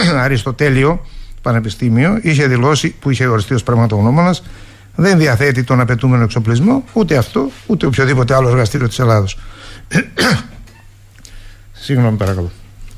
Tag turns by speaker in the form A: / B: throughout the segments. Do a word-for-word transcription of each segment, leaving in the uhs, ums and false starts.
A: Αριστοτέλειο Πανεπιστήμιο είχε δηλώσει, που είχε οριστεί ως πραγματογνώμονας, δεν διαθέτει τον απαιτούμενο εξοπλισμό, ούτε αυτό, ούτε οποιοδήποτε άλλο εργαστήριο της Ελλάδος. Συγγνώμη, παρακαλώ.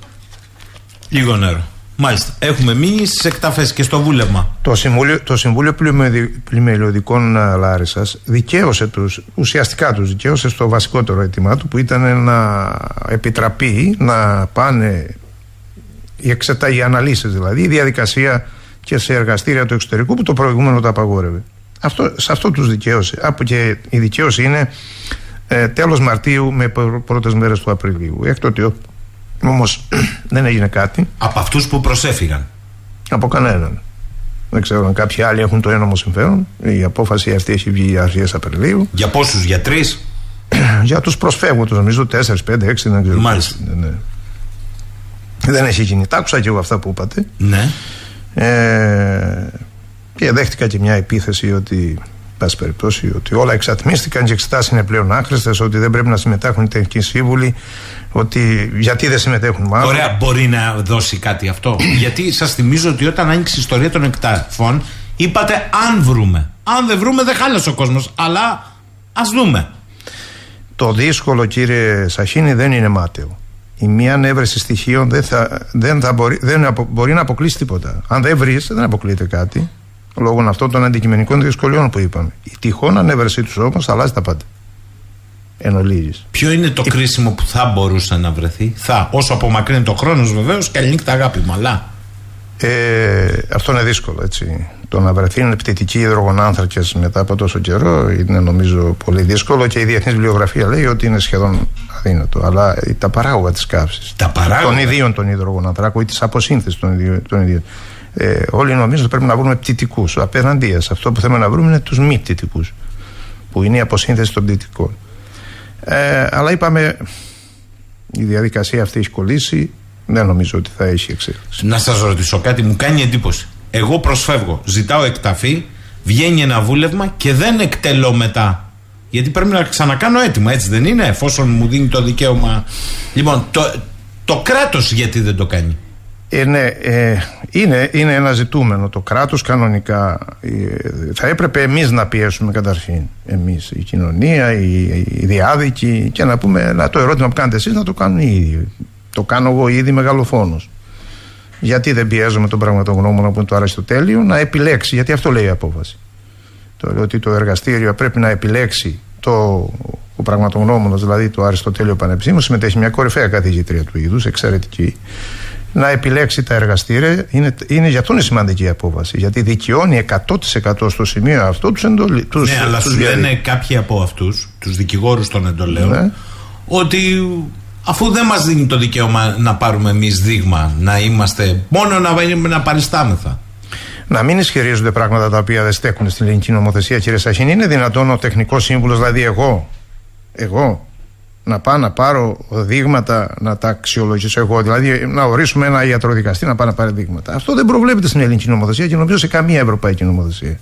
B: Λίγο νερό. Μάλιστα. Έχουμε μείνει στις εκταφές και στο βούλευμα.
A: Το Συμβούλιο, το Συμβούλιο Πλημελιωδικών Λάρισσας δικαίωσε τους, ουσιαστικά τους δικαίωσε στο βασικότερο αίτημά του, που ήταν να επιτραπεί να πάνε οι, εξετα, οι αναλύσεις, δηλαδή η διαδικασία και σε εργαστήρια του εξωτερικού που το προηγούμενο το απαγόρευε. Αυτό, σε αυτό τους δικαίωσε. Από και η δικαίωση είναι ε, τέλος Μαρτίου με πρώτες μέρες του Απριλίου. Εκ τότε όμως δεν έγινε κάτι.
B: Από αυτούς που προσέφυγαν?
A: Από κανέναν. Δεν ξέρω αν κάποιοι άλλοι έχουν το ένομο συμφέρον. Η απόφαση αυτή έχει βγει αρχές Απριλίου.
B: Για πόσους, για τρεις?
A: Για τους προσφεύγοντες, νομίζω τέσσερις, πέντε, έξι, δεν ξέρω.
B: Μάλιστα.
A: Ναι, ναι. Δεν έχει γίνει. Τα άκουσα και εγώ αυτά που είπατε.
B: Ναι.
A: Ε, και δέχτηκα και μια επίθεση ότι, πάση περιπτώσει, ότι όλα εξατμίστηκαν και εξετάσεις είναι πλέον άχρηστες, ότι δεν πρέπει να συμμετέχουν οι τεχνικοί σύμβουλοι, ότι γιατί δεν συμμετέχουν μάλλον.
B: Ωραία, μπορεί να δώσει κάτι αυτό? Γιατί σας θυμίζω ότι όταν άνοιξε η ιστορία των εκταφών, είπατε αν βρούμε. Αν δεν βρούμε, δεν χάλασε ο κόσμος. Αλλά ας δούμε.
A: Το δύσκολο, κύριε Σαχίνη, δεν είναι μάταιο. Η μία ανέβρεση στοιχείων δεν, θα, δεν, θα μπορεί, δεν απο, μπορεί να αποκλείσει τίποτα. Αν δεν βρεις, δεν αποκλείεται κάτι. Λόγω αυτών των αντικειμενικών δυσκολιών που είπαμε. Η τυχόν ανέβρεσή τους όμως αλλάζει τα πάντα. Εν ολίγης.
B: Ποιο είναι το η... κρίσιμο που θα μπορούσε να βρεθεί? Θα, όσο απομακρύνει το χρόνος βεβαίως, και νύχτα αγάπη μου, αλλά.
A: Ε, αυτό είναι δύσκολο, έτσι. Το να βρεθεί είναι πτυτικοί υδρογονάνθρακες μετά από τόσο καιρό είναι νομίζω πολύ δύσκολο, και η διεθνής βιβλιογραφία λέει ότι είναι σχεδόν αδύνατο. Αλλά τα παράγωγα της καύσης,
B: τα παράγωγα
A: των ιδίων των υδρογονάνθρακων ή της αποσύνθεσης των ιδίων, των ιδίων. Ε, όλοι νομίζουν ότι πρέπει να βρούμε πτυτικούς. Απέναντίας, αυτό που θέλουμε να βρούμε είναι τους μη πτυτικούς, που είναι η αποσύνθεση των πτυτικών. Ε, αλλά είπαμε, η διαδικασία αυτή έχει κολλήσει. Δεν νομίζω ότι θα έχει εξέλιξη.
B: Να σας ρωτήσω κάτι, μου κάνει εντύπωση. Εγώ προσφεύγω, ζητάω εκταφή, βγαίνει ένα βούλευμα και δεν εκτελώ μετά. Γιατί πρέπει να ξανακάνω έτοιμα, έτσι δεν είναι? Εφόσον μου δίνει το δικαίωμα. Λοιπόν, το, το κράτος γιατί δεν το κάνει?
A: Ε, ναι, ε, είναι, είναι ένα ζητούμενο. Το κράτος κανονικά ε, θα έπρεπε εμείς να πιέσουμε καταρχήν. Εμείς, η κοινωνία, οι, οι διάδικοι, και να πούμε να, το ερώτημα που κάνετε εσείς να το κάνουν οι ίδιοι. Το κάνω εγώ ήδη μεγαλοφόνος. Γιατί δεν πιέζουμε τον πραγματογνώμονα που είναι το Αριστοτέλειο να επιλέξει? Γιατί αυτό λέει η απόφαση. Το, ότι το εργαστήριο πρέπει να επιλέξει το, ο πραγματογνώμονας, δηλαδή το Αριστοτέλειο Πανεπιστήμιο, συμμετέχει μια κορυφαία καθηγήτρια του είδους, εξαιρετική, να επιλέξει τα εργαστήρια. Είναι, είναι, γι' αυτό είναι σημαντική η απόφαση. Γιατί δικαιώνει εκατό τοις εκατό στο σημείο αυτό τους εντολή. Τους,
B: ναι, αλλά
A: τους
B: σου λένε κάποιοι από αυτούς, τους δικηγόρους των εντολέων, ναι, ότι αφού δεν μας δίνει το δικαίωμα να πάρουμε εμείς δείγμα, να είμαστε μόνο να, να παριστάμεθα. Να μην ισχυρίζονται πράγματα τα οποία δεν στέκουν στην ελληνική νομοθεσία, κύριε Σαχίνη. Είναι δυνατόν ο τεχνικός σύμβουλος, δηλαδή εγώ, εγώ, να πάω να πάρω δείγματα, να τα αξιολογήσω εγώ, δηλαδή να ορίσουμε ένα ιατροδικαστή να πάει να πάρει δείγματα? Αυτό δεν προβλέπεται στην ελληνική νομοθεσία και νομίζω σε καμία ευρωπαϊκή νομοθεσία.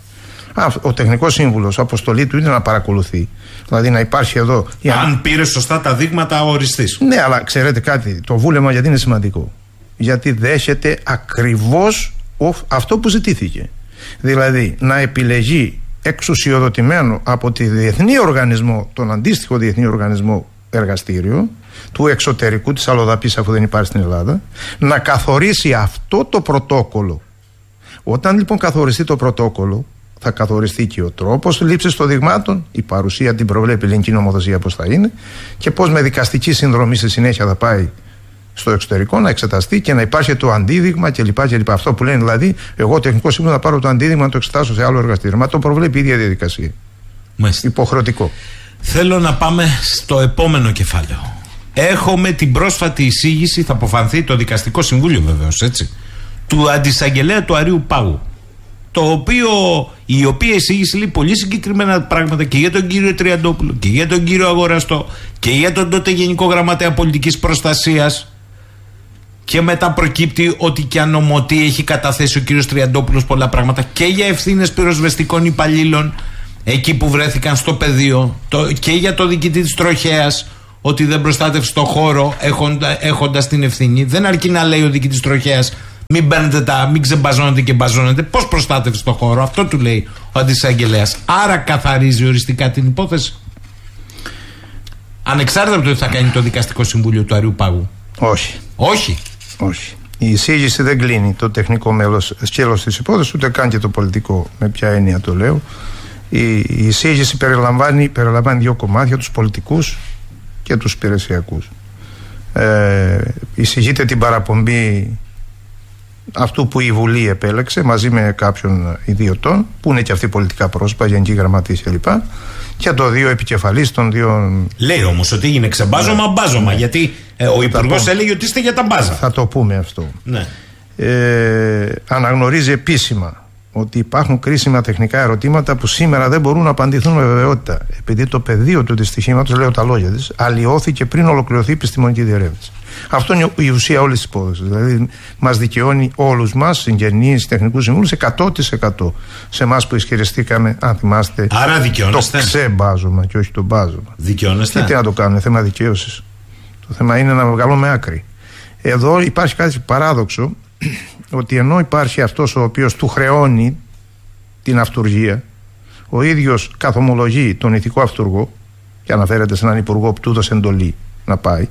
B: Ο τεχνικός σύμβουλος, αποστολή του είναι να παρακολουθεί. Δηλαδή να υπάρχει εδώ. Αν αν πήρε σωστά τα δείγματα, οριστής. Ναι, αλλά ξέρετε κάτι, το βούλευμα γιατί είναι σημαντικό? Γιατί δέχεται ακριβώς αυτό που ζητήθηκε. Δηλαδή να επιλεγεί εξουσιοδοτημένο από τη διεθνή οργανισμό, τον αντίστοιχο διεθνή οργανισμό εργαστήριο του εξωτερικού της αλλοδαπής, αφού δεν υπάρχει στην Ελλάδα, να καθορίσει αυτό το πρωτόκολλο. Όταν λοιπόν καθοριστεί το πρωτόκολλο, θα καθοριστεί και ο τρόπος λήψης των δειγμάτων, η παρουσία την προβλέπει η ελληνική νομοθεσία πώς θα είναι, και πώς με δικαστική συνδρομή στη συνέχεια θα πάει στο εξωτερικό να εξεταστεί και να υπάρχει το αντίδειγμα κλπ. κλπ. Αυτό που λένε δηλαδή, εγώ τεχνικό σύμβουλο να πάρω το αντίδειγμα να το εξετάσω σε άλλο εργαστήριο. Μα το προβλέπει η ίδια διαδικασία. Μάλιστα. Υποχρεωτικό. Θέλω να πάμε στο επόμενο κεφάλαιο. Έχουμε την πρόσφατη εισήγηση, θα αποφανθεί το Δικαστικό Συμβούλιο βεβαίως, έτσι, του Αντισαγγελέα του Αρείου Πάγου. Το οποίο, η οποία εισήγηση λέει πολύ συγκεκριμένα πράγματα και για τον κύριο Τριαντόπουλο και για τον κύριο Αγοραστό και για τον τότε Γενικό Γραμματέα Πολιτικής Προστασίας. Και μετά προκύπτει ότι και αν ομωτή έχει καταθέσει ο κύριος Τριαντόπουλος πολλά πράγματα και για ευθύνες πυροσβεστικών υπαλλήλων εκεί που βρέθηκαν στο πεδίο, το, και για το διοικητή της Τροχέας ότι δεν προστάτευσε το χώρο έχοντα, έχοντας την ευθύνη. Δεν αρκεί να λέει ο διοικητής Τροχέας Μην μπαίνετε τα, μην ξεμπαζώνετε και μπαζώνετε. Πώς προστάτευσε το χώρο, αυτό του λέει ο αντισαγγελέας. Άρα καθαρίζει οριστικά την υπόθεση. Ανεξάρτητα από το τι θα κάνει το Δικαστικό Συμβούλιο του Αριού Πάγου.
A: Όχι.
B: Όχι.
A: Όχι. Η εισήγηση δεν κλείνει το τεχνικό μέλος, σκέλος της υπόθεσης, ούτε καν και το πολιτικό. Με ποια έννοια το λέω. Η, η εισήγηση περιλαμβάνει, περιλαμβάνει δύο κομμάτια, τους πολιτικούς και τους υπηρεσιακούς. Ε, εισηγείται την παραπομπή αυτού που η Βουλή επέλεξε μαζί με κάποιον ιδιωτών, που είναι και αυτοί πολιτικά πρόσωπα, γενικοί γραμματείς κλπ. Και το δύο επικεφαλής των δύο.
B: Λέει όμως ότι έγινε ξεμπάζωμα, ναι, μπάζωμα. Ναι. Γιατί ε, ο Υπουργός έλεγε ότι είστε για τα μπάζα.
A: Θα το πούμε αυτό.
B: Ναι.
A: Ε, αναγνωρίζει επίσημα ότι υπάρχουν κρίσιμα τεχνικά ερωτήματα που σήμερα δεν μπορούν να απαντηθούν με βεβαιότητα. Επειδή το πεδίο του δυστυχήματος, λέω τα λόγια της, αλλοιώθηκε πριν ολοκληρωθεί η επιστημονική διερεύνηση. Αυτό είναι η ουσία όλης της υπόθεσης. Δηλαδή, μας δικαιώνει όλους μας, συγγενείς, τεχνικούς συμβούλους, εκατό τοις εκατό σε εμάς που ισχυριστήκαμε, αν θυμάστε,
B: άρα δικαιώνεστε.
A: Το ξεμπάζωμα και όχι το μπάζωμα.
B: Δικαιώνεστε.
A: Και τι να το κάνουμε, θέμα δικαίωσης. Το θέμα είναι να βγάλουμε άκρη. Εδώ υπάρχει κάτι παράδοξο, ότι ενώ υπάρχει αυτός ο οποίος του χρεώνει την αυτουργία, ο ίδιος καθομολογεί τον ηθικό αυτουργό και αναφέρεται σε έναν υπουργό που του έδωσε εντολή να πάει,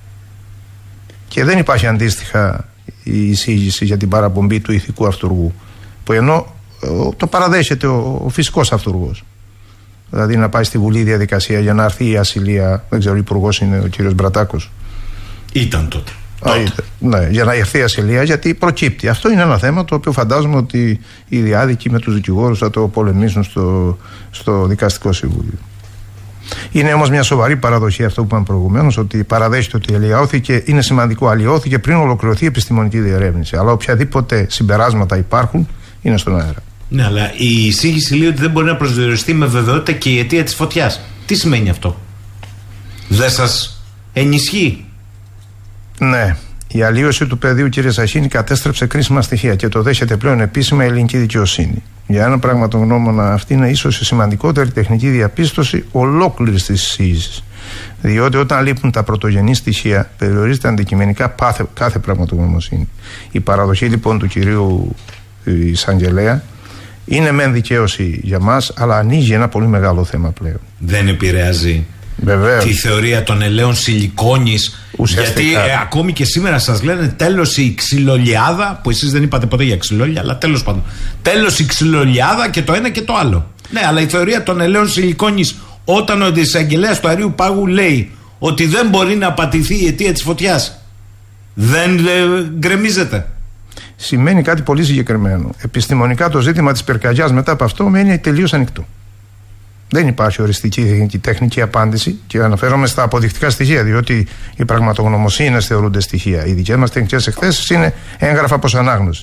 A: και δεν υπάρχει αντίστοιχα η εισήγηση για την παραπομπή του ηθικού αυτουργού, που ενώ το παραδέχεται ο, ο φυσικός αυτουργός, δηλαδή να πάει στη Βουλή διαδικασία για να έρθει η ασυλία, δεν ξέρω, ο υπουργός είναι ο κύριος Μπρατάκος,
B: ήταν τότε.
A: Α, ναι, για να έρθει η ασυλία, γιατί προκύπτει. Αυτό είναι ένα θέμα το οποίο φαντάζομαι ότι οι διάδικοι με τους δικηγόρους θα το πολεμήσουν στο, στο Δικαστικό Συμβούλιο. Είναι όμως μια σοβαρή παραδοχή αυτό που είπαμε προηγουμένως, ότι παραδέχεται ότι αλλοιώθηκε, είναι σημαντικό, αλλοιώθηκε πριν ολοκληρωθεί η επιστημονική διερεύνηση. Αλλά οποιαδήποτε συμπεράσματα υπάρχουν είναι στον αέρα.
B: Ναι, αλλά η εισήγηση λέει ότι δεν μπορεί να προσδιοριστεί με βεβαιότητα και η αιτία της φωτιάς. Τι σημαίνει αυτό? Δεν σας ενισχύει?
A: Ναι. Η αλλίωση του πεδίου, κύριε Σαχίνη, κατέστρεψε κρίσιμα στοιχεία και το δέχεται πλέον επίσημα η ελληνική δικαιοσύνη. Για ένα πραγματογνώμονα, αυτή είναι ίσως η σημαντικότερη τεχνική διαπίστωση ολόκληρης της εισήγησης. Διότι όταν λείπουν τα πρωτογενή στοιχεία, περιορίζεται αντικειμενικά πάθε, κάθε πραγματογνωμοσύνη. Η παραδοχή λοιπόν του κυρίου εισαγγελέα είναι μεν δικαίωση για μας, αλλά ανοίγει ένα πολύ μεγάλο θέμα πλέον.
B: Δεν επηρεάζει
A: Βεβαίως
B: τη θεωρία των ελαίων σιλικόνης? Γιατί ε, ακόμη και σήμερα σας λένε τέλος η ξυλολιάδα, που εσείς δεν είπατε ποτέ για ξυλόλια, αλλά τέλος πάντων, τέλος η ξυλολιάδα και το ένα και το άλλο. Ναι, αλλά η θεωρία των ελαίων σιλικόνης, όταν ο αντισαγγελέας του Αριού Πάγου λέει ότι δεν μπορεί να απατηθεί η αιτία της φωτιάς, δεν ε, γκρεμίζεται?
A: Σημαίνει κάτι πολύ συγκεκριμένο. Επιστημονικά το ζήτημα της πυρκαγιάς μετά από αυτό μένει τελείως ανοιχτό. Δεν υπάρχει οριστική τεχνική απάντηση, και αναφέρομαι στα αποδεικτικά στοιχεία, διότι οι πραγματογνωμοσύνες θεωρούνται στοιχεία. Οι δικές μας τεχνικές εκθέσεις είναι έγγραφα προς ανάγνωση.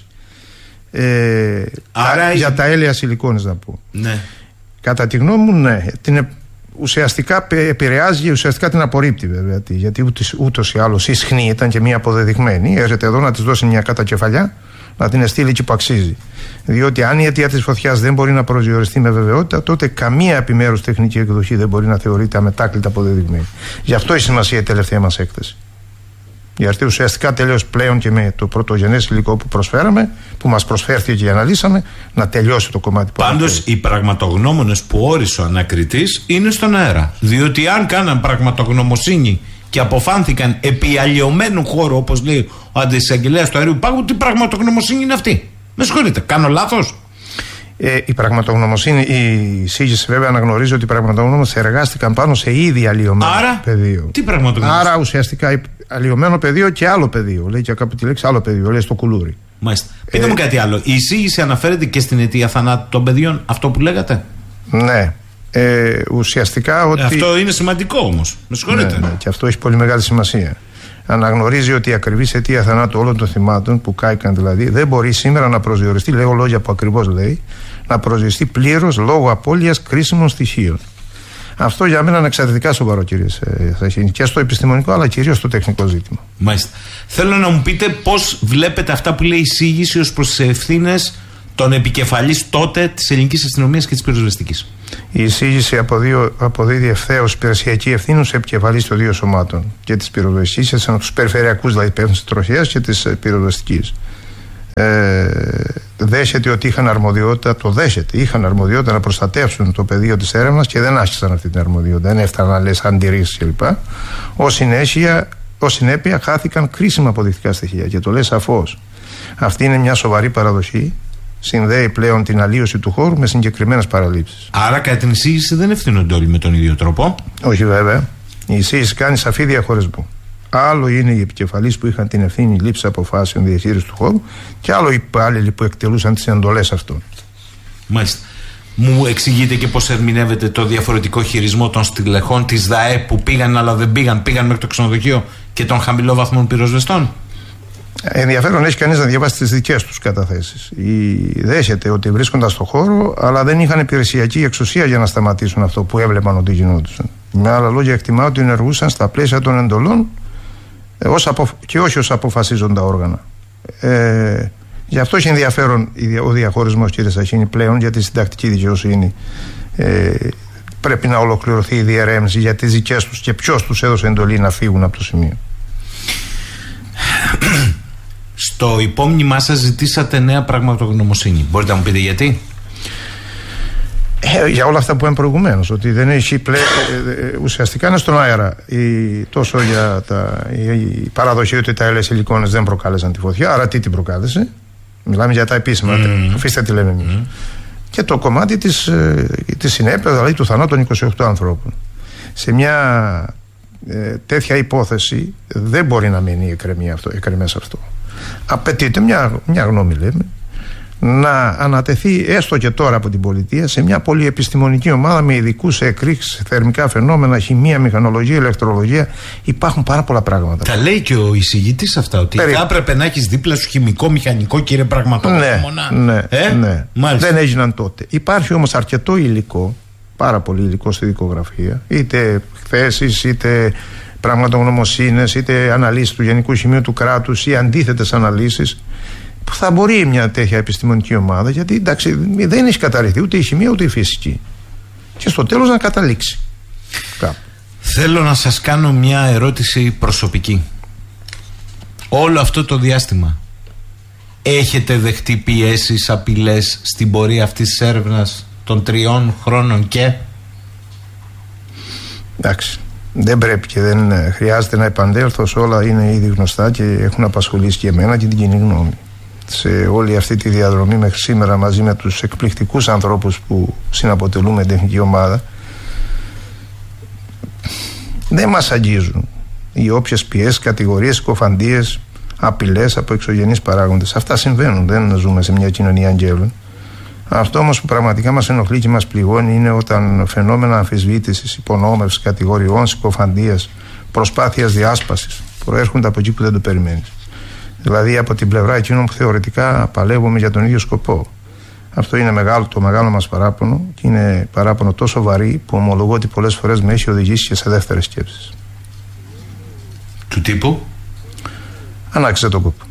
A: Ε, Άρα για τα έλαια σιλικόνης να πω.
B: Ναι.
A: Κατά τη γνώμη μου, ναι. Την ουσιαστικά επηρεάζει και ουσιαστικά την απορρίπτει, βέβαια. Γιατί ούτως ή άλλως η ισχνή ήταν και μία αποδεδειγμένη. Έρχεται εδώ να της δώσει μια κατακεφαλιά, να την εστείλει εκεί που αξίζει. Διότι αν η αιτία της φωτιάς δεν μπορεί να προσδιοριστεί με βεβαιότητα, τότε καμία επιμέρους τεχνική εκδοχή δεν μπορεί να θεωρείται αμετάκλητα αποδεδειγμένη. Γι' αυτό η σημασία η τελευταία μας έκθεση. Γιατί ουσιαστικά τελείως πλέον και με το πρωτογενές υλικό που προσφέραμε, που μας προσφέρθηκε και αναλύσαμε, να τελειώσει το κομμάτι.
B: Πάντως οι πραγματογνώμονες που όρισε ο ανακριτής είναι στον αέρα. Διότι αν κάναν πραγματογνωμοσύνη και αποφάνθηκαν επί αλλοιωμένου χώρου, όπως λέει ο αντισαγγελέας του Αριού Πάγου, τι πραγματογνωμοσύνη είναι αυτή? Με συγχωρείτε, κάνω λάθος?
A: Ε, η πραγματογνωμοσύνη, η εισήγηση βέβαια αναγνωρίζει ότι οι πραγματογνώμονες εργάστηκαν πάνω σε ήδη αλλοιωμένο
B: Άρα,
A: πεδίο.
B: Τι πραγματογνωμοσύνη?
A: Άρα ουσιαστικά αλλοιωμένο πεδίο και άλλο πεδίο. Λέει και κάπου τη λέξη άλλο πεδίο, λέει στο κουλούρι.
B: Μάλιστα. Πείτε
A: ε,
B: μου κάτι άλλο. Η εισήγηση αναφέρεται και στην αιτία θανάτου των παιδιών, αυτό που λέγατε?
A: Ναι. Ε, ουσιαστικά ότι.
B: Ε, αυτό είναι σημαντικό όμως. Με συγχωρείτε.
A: Ναι, ναι, και αυτό έχει πολύ μεγάλη σημασία. Αναγνωρίζει ότι η ακριβής αιτία θανάτου όλων των θυμάτων, που κάηκαν δηλαδή, δεν μπορεί σήμερα να προσδιοριστεί, λέω λόγια που ακριβώς λέει, να προσδιοριστεί πλήρως λόγω απώλειας κρίσιμων στοιχείων. Αυτό για μένα είναι εξαιρετικά σοβαρό, κύριε Σαχίνη, και στο επιστημονικό αλλά κυρίως στο τεχνικό ζήτημα.
B: Μάλιστα. Θέλω να μου πείτε πώς βλέπετε αυτά που λέει η εισήγηση ως προς τις ευθύνες των επικεφαλής τότε της ελληνικής αστυνομίας και της πυροσβεστικής.
A: Η εισήγηση αποδίδει ευθέως υπηρεσιακή ευθύνη σε επικεφαλής των δύο σωμάτων, και της πυροσβεστικής, και στους περιφερειακούς δηλαδή υπεύθυνους της τροχέας και της πυροσβεστικής. ε, δέχεται ότι είχαν αρμοδιότητα, το δέχεται, είχαν αρμοδιότητα να προστατεύσουν το πεδίο της έρευνας και δεν άσκησαν αυτή την αρμοδιότητα. Δεν έφταναν να λες αντιρρήσεις κλπ. Ως συνέχεια, ως συνέπεια χάθηκαν κρίσιμα αποδεικτικά στοιχεία και το λέει σαφώς. Αυτή είναι μια σοβαρή παραδοχή. Συνδέει πλέον την αλλίωση του χώρου με συγκεκριμένες παραλήψεις.
B: Άρα, κατά την εισήγηση δεν ευθύνονται όλοι με τον ίδιο τρόπο.
A: Όχι, βέβαια. Η εισήγηση κάνει σαφή διαχωρισμό. Άλλο είναι οι επικεφαλείς που είχαν την ευθύνη λήψη αποφάσεων διαχείρισης του χώρου, και άλλο οι υπάλληλοι που εκτελούσαν τις εντολές αυτών.
B: Μάλιστα. Μου εξηγείτε και πώς ερμηνεύεται το διαφορετικό χειρισμό των στελεχών της ΔΑΕ που πήγαν αλλά δεν πήγαν, πήγαν μέχρι το ξενοδοχείο, και των χαμηλόβαθμων πυροσβεστών?
A: Ενδιαφέρον έχει κανείς να διαβάσει τις δικές τους καταθέσεις. Δέχεται ότι βρίσκονταν στο χώρο, αλλά δεν είχαν υπηρεσιακή εξουσία για να σταματήσουν αυτό που έβλεπαν ότι γινόντουσαν. Με άλλα λόγια, εκτιμά ότι ενεργούσαν στα πλαίσια των εντολών ως απο... και όχι ως αποφασίζοντα όργανα. Ε, γι' αυτό έχει ενδιαφέρον ο διαχωρισμός, κύριε Σαχίνη, πλέον για τη συντακτική δικαιοσύνη. Ε, πρέπει να ολοκληρωθεί η διερεύνηση για τις δικές τους και ποιος τους έδωσε εντολή να φύγουν από το σημείο.
B: Στο υπόμνημά σας ζητήσατε νέα πραγματογνωμοσύνη. Μπορείτε να μου πείτε γιατί?
A: Ε, για όλα αυτά που είπαμε προηγουμένως, ότι δεν έχει πλέον, ε, ουσιαστικά είναι στον αέρα. Η, τόσο για τα, η, η παραδοχή ότι τα έλες σιλικόνες δεν προκάλεσαν τη φωτιά, άρα τι την προκάλεσε? Μιλάμε για τα επίσημα, mm. αφήστε τι λέμε εμείς. Mm. Και το κομμάτι της, ε, της συνέπειας, δηλαδή του θανάτου των είκοσι οκτώ ανθρώπων. Σε μια ε, τέτοια υπόθεση δεν μπορεί να μείνει εκκρεμές αυτό, αυτό. Απαιτείται μια, μια γνώμη, λέμε, να ανατεθεί έστω και τώρα από την πολιτεία σε μια πολυεπιστημονική ομάδα με ειδικούς σε εκρήξεις, θερμικά φαινόμενα, χημεία, μηχανολογία, ηλεκτρολογία. Υπάρχουν πάρα πολλά πράγματα.
B: Τα λέει και ο εισηγητής αυτά, ότι Περί... θα έπρεπε να έχεις δίπλα σου χημικό, μηχανικό, κύριε πραγματογνώμονα.
A: Ναι, ναι,
B: ε?
A: ναι. Δεν έγιναν τότε. Υπάρχει όμως αρκετό υλικό, πάρα πολύ υλικό στη δικογραφία, είτε εκθέσεις, είτε πραγματογνωμοσύνες, είτε αναλύσεις του Γενικού Σημείου του Κράτους ή αντίθετες αναλύσεις, που θα μπορεί μια τέτοια επιστημονική ομάδα, γιατί εντάξει, δεν έχει καταρριχθεί ούτε η χημεία ούτε η φυσική, και στο τέλος να καταλήξει κάπου.
B: Θέλω να σας κάνω μια ερώτηση προσωπική. Όλο αυτό το διάστημα έχετε δεχτεί πιέσεις, απειλές στην πορεία αυτής της έρευνας των τριών χρόνων? Και
A: εντάξει, δεν πρέπει και δεν χρειάζεται να επανέλθω σε όλα, είναι ήδη γνωστά και έχουν απασχολήσει και εμένα και την κοινή γνώμη. Σε όλη αυτή τη διαδρομή μέχρι σήμερα, μαζί με τους εκπληκτικούς ανθρώπους που συναποτελούμε την τεχνική ομάδα, δεν μας αγγίζουν οι όποιες πιέσεις, κατηγορίες, συκοφαντίες, απειλές από εξωγενείς παράγοντες. Αυτά συμβαίνουν, δεν ζούμε σε μια κοινωνία αγγέλων. Αυτό όμως που πραγματικά μας ενοχλεί και μας πληγώνει είναι όταν φαινόμενα αμφισβήτησης, υπονόμευσης, κατηγοριών, συκοφαντίας, προσπάθειας διάσπασης προέρχονται από εκεί που δεν το περιμένεις. Δηλαδή από την πλευρά εκείνων που θεωρητικά παλεύουμε για τον ίδιο σκοπό. Αυτό είναι μεγάλο, το μεγάλο μας παράπονο, και είναι παράπονο τόσο βαρύ που ομολογώ ότι πολλές φορές με έχει οδηγήσει και σε δεύτερες σκέψεις.
B: Του τύπου?
A: Ανάξιζε τον κόπο.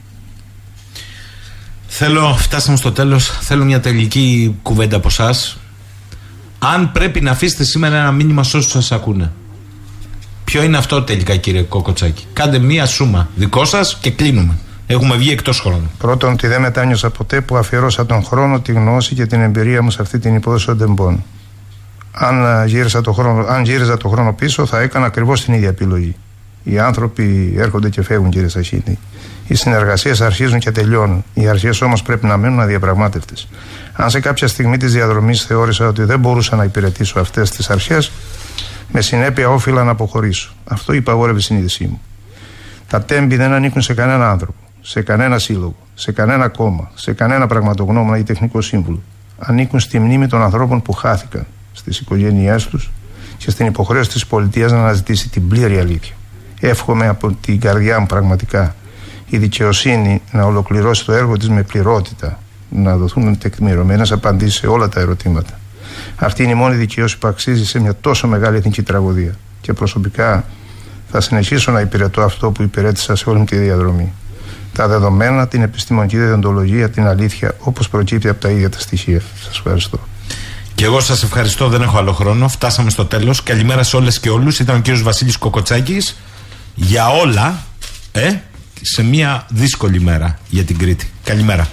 B: Θέλω, φτάσαμε στο τέλος, θέλω μια τελική κουβέντα από εσάς. Αν πρέπει να αφήσετε σήμερα ένα μήνυμα σε όσους σας ακούνε, ποιο είναι αυτό τελικά, κύριε Κοκοτσάκη? Κάντε μία σούμα δικό σας και κλείνουμε. Έχουμε βγει εκτός χρόνου.
A: Πρώτον, ότι δεν μετάνιωσα ποτέ που αφιερώσα τον χρόνο, τη γνώση και την εμπειρία μου σε αυτή την υπόθεση των τεμπών. Αν γύριζα το χρόνο, αν γύριζα το χρόνο πίσω, θα έκανα ακριβώς την ίδια επιλογή. Οι άνθρωποι έρχονται και φεύγουν, κύριε Σαχίνη. Οι συνεργασίες αρχίζουν και τελειώνουν. Οι αρχές όμως πρέπει να μένουν αδιαπραγμάτευτες. Αν σε κάποια στιγμή της διαδρομής θεώρησα ότι δεν μπορούσα να υπηρετήσω αυτές τις αρχές, με συνέπεια όφιλα να αποχωρήσω. Αυτό υπαγόρευε η συνείδησή μου. Τα τέμπη δεν ανήκουν σε κανένα άνθρωπο, σε κανένα σύλλογο, σε κανένα κόμμα, σε κανένα πραγματογνώμονα ή τεχνικό σύμβουλο. Ανήκουν στη μνήμη των ανθρώπων που χάθηκαν, στις οικογένειές τους και στην υποχρέωση της πολιτείας να αναζητήσει την πλήρη αλήθεια. Εύχομαι από την καρδιά μου πραγματικά η δικαιοσύνη να ολοκληρώσει το έργο της με πληρότητα, να δοθούν τεκμηρωμένες απαντήσεις σε όλα τα ερωτήματα. Αυτή είναι η μόνη δικαίωση που αξίζει σε μια τόσο μεγάλη εθνική τραγωδία. Και προσωπικά θα συνεχίσω να υπηρετώ αυτό που υπηρέτησα σε όλη τη διαδρομή. Τα δεδομένα, την επιστημονική διοντολογία, την αλήθεια, όπως προκύπτει από τα ίδια τα στοιχεία. Σας ευχαριστώ.
B: Και εγώ σας ευχαριστώ, δεν έχω άλλο χρόνο. Φτάσαμε στο τέλος. Καλημέρα σε όλες και όλους. Ήταν ο κύριος Βασίλης Κοκοτσάκης. Για όλα, ε, σε μια δύσκολη μέρα για την Κρήτη. Καλημέρα.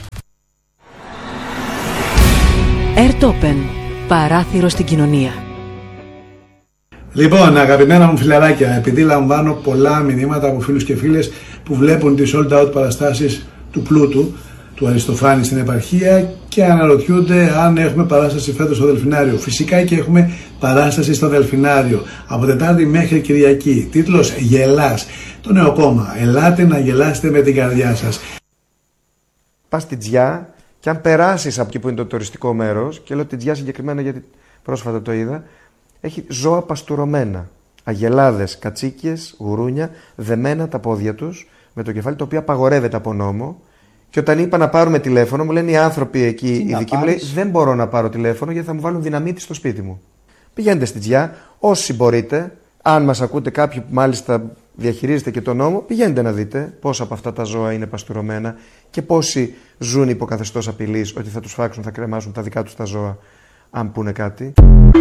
C: Airtopen. Παράθυρο στην κοινωνία.
D: Λοιπόν, αγαπημένα μου φιλαράκια, επειδή λαμβάνω πολλά μηνύματα από φίλους και φίλες που βλέπουν τις sold out παραστάσεις του Πλούτου, του Αριστοφάνη στην επαρχία και αναρωτιούνται αν έχουμε παράσταση φέτος στο Δελφινάριο. Φυσικά και έχουμε παράσταση στο Δελφινάριο από Τετάρτη μέχρι Κυριακή. Τίτλος «Γελάς». Το νέο κόμμα. Ελάτε να γελάσετε με την καρδιά σας.
E: Πας στη Τζιά και αν περάσεις από εκεί που είναι το τουριστικό μέρος, και λέω τη Τζιά συγκεκριμένα γιατί πρόσφατα το είδα, έχει ζώα παστουρωμένα. Αγελάδες, κατσίκιες, γουρούνια, δεμένα τα πόδια τους με το κεφάλι, το οποίο απαγορεύεται από νόμο. Και όταν είπα να πάρουμε τηλέφωνο, μου λένε οι άνθρωποι εκεί, οι δικοί μου, λέει, δεν μπορώ να πάρω τηλέφωνο γιατί θα μου βάλουν δυναμίτη στο σπίτι μου. Πηγαίνετε στη Τζιά, όσοι μπορείτε, αν μας ακούτε κάποιοι που μάλιστα διαχειρίζετε και τον νόμο, πηγαίνετε να δείτε πόσα από αυτά τα ζώα είναι παστουρωμένα και πόσοι ζουν υπό καθεστώς απειλής ότι θα τους φάξουν, θα κρεμάσουν τα δικά τους τα ζώα, αν πούνε κάτι.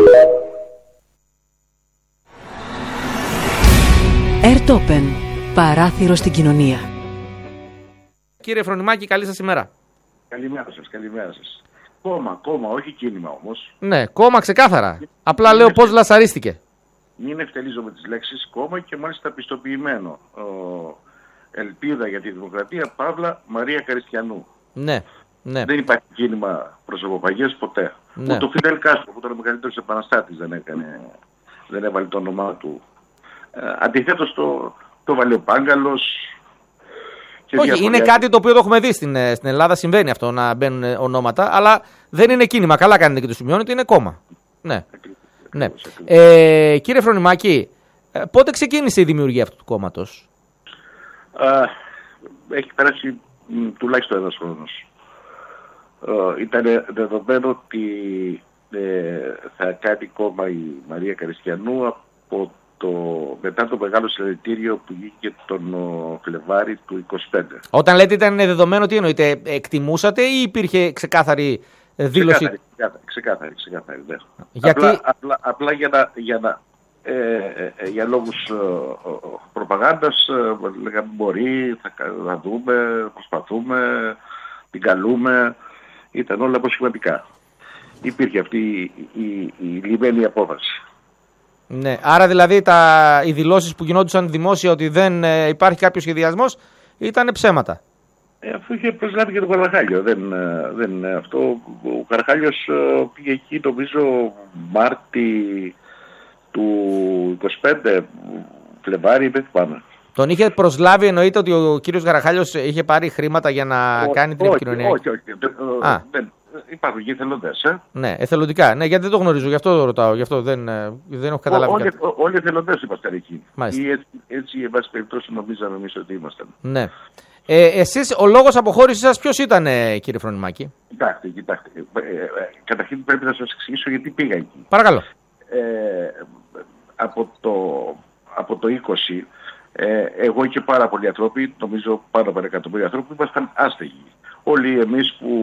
C: Airtopen. Παράθυρο στην κοινωνία.
F: Κύριε Φρονιμάκη, καλή σας ημέρα.
G: Καλημέρα σας, καλημέρα σας. Κόμμα, κόμμα, όχι κίνημα όμως.
F: Ναι, κόμμα ξεκάθαρα. Απλά λέω πώς λασαρίστηκε.
G: Μην ευτελίζω με τις λέξεις κόμμα και μάλιστα πιστοποιημένο. Ο, ελπίδα για τη δημοκρατία, Παύλα Μαρία Καριστιανού.
F: Ναι, ναι.
G: Δεν υπάρχει κίνημα προσωποπαγίας ποτέ.
F: Ναι.
G: Ούτε ο Φιντελ Κάστρο που ήταν ο μεγαλύτερος επαναστάτης δεν έκανε, δεν έβαλε το όνομά του. Ε, αντιθέτως το, το βάλε ο Πάγκαλος.
F: Όχι, είναι κάτι το οποίο το έχουμε δει στην, στην Ελλάδα. Συμβαίνει αυτό να μπαίνουν ονόματα, αλλά δεν είναι κίνημα. Καλά κάνετε και το σημειώνετε, είναι κόμμα. Ναι. ναι. Ε, κύριε Φρονιμάκη, πότε ξεκίνησε η δημιουργία αυτού του κόμματος?
G: Έχει περάσει μ, τουλάχιστον ένας χρόνος. Ε, ήταν δεδομένο ότι ε, θα κάνει κόμμα η Μαρία Καριστιανού από το, μετά το μεγάλο συλλαλητήριο που βγήκε τον ο, Φλεβάρι του είκοσι πέντε.
F: Όταν λέτε ήταν δεδομένο, τι εννοείτε, εκτιμούσατε ή υπήρχε ξεκάθαρη δήλωση?
G: Ξεκάθαρη, ξεκάθαρη, ξεκάθαρη, ξεκάθαρη ναι.
F: Γιατί...
G: Απλά, απλά, απλά για, να, για, να, ε, ε, για λόγους ε, ε, προπαγάνδας ε, λέγαμε μπορεί, θα, θα δούμε, προσπαθούμε, την καλούμε, ήταν όλα αποσχηματικά. Υπήρχε αυτή η, η, η λιμένη απόφαση.
F: Ναι, άρα δηλαδή τα, οι δηλώσεις που γινόντουσαν δημόσια ότι δεν ε, υπάρχει κάποιο σχεδιασμός ήταν ψέματα.
G: Ε, αφού είχε προσλάβει και τον Καραχάλιο. Δεν, δεν, αυτό, ο Καραχάλιος πήγε εκεί νομίζω Μάρτι του είκοσι πέντε, Φλεβάρι, δεν θυμάμαι.
F: Τον είχε προσλάβει, εννοείται ότι ο κύριος Καραχάλιος είχε πάρει χρήματα για να ο, κάνει την επικοινωνία?
G: Όχι, όχι, όχι. Δεν, υπάρχουν και εθελοντές, ε.
F: Ναι, εθελοντικά. Ναι, γιατί δεν το γνωρίζω, γι' αυτό το ρωτάω. Γι' αυτό δεν, δεν έχω καταλάβει.
G: Όλοι, όλοι οι εθελοντές ήμασταν εκεί.
F: Μάλιστα.
G: Ή έτσι, έτσι εν πάση περιπτώσει, νομίζαμε εμείς ότι ήμασταν.
F: Ναι. Ε, εσείς, ο λόγος αποχώρησης σας ποιος ήταν, κύριε Φρονιμάκη?
G: Κοιτάξτε, κοιτάξτε. Ε, ε, καταρχήν πρέπει να σας εξηγήσω γιατί πήγα εκεί.
F: Παρακαλώ.
G: Ε, από, το, από το είκοσι, ε, εγώ και πάρα πολλοί άνθρωποι, νομίζω πάνω από ένα εκατομμύριο άνθρωποι, ήμασταν άστεγοι. Όλοι εμείς που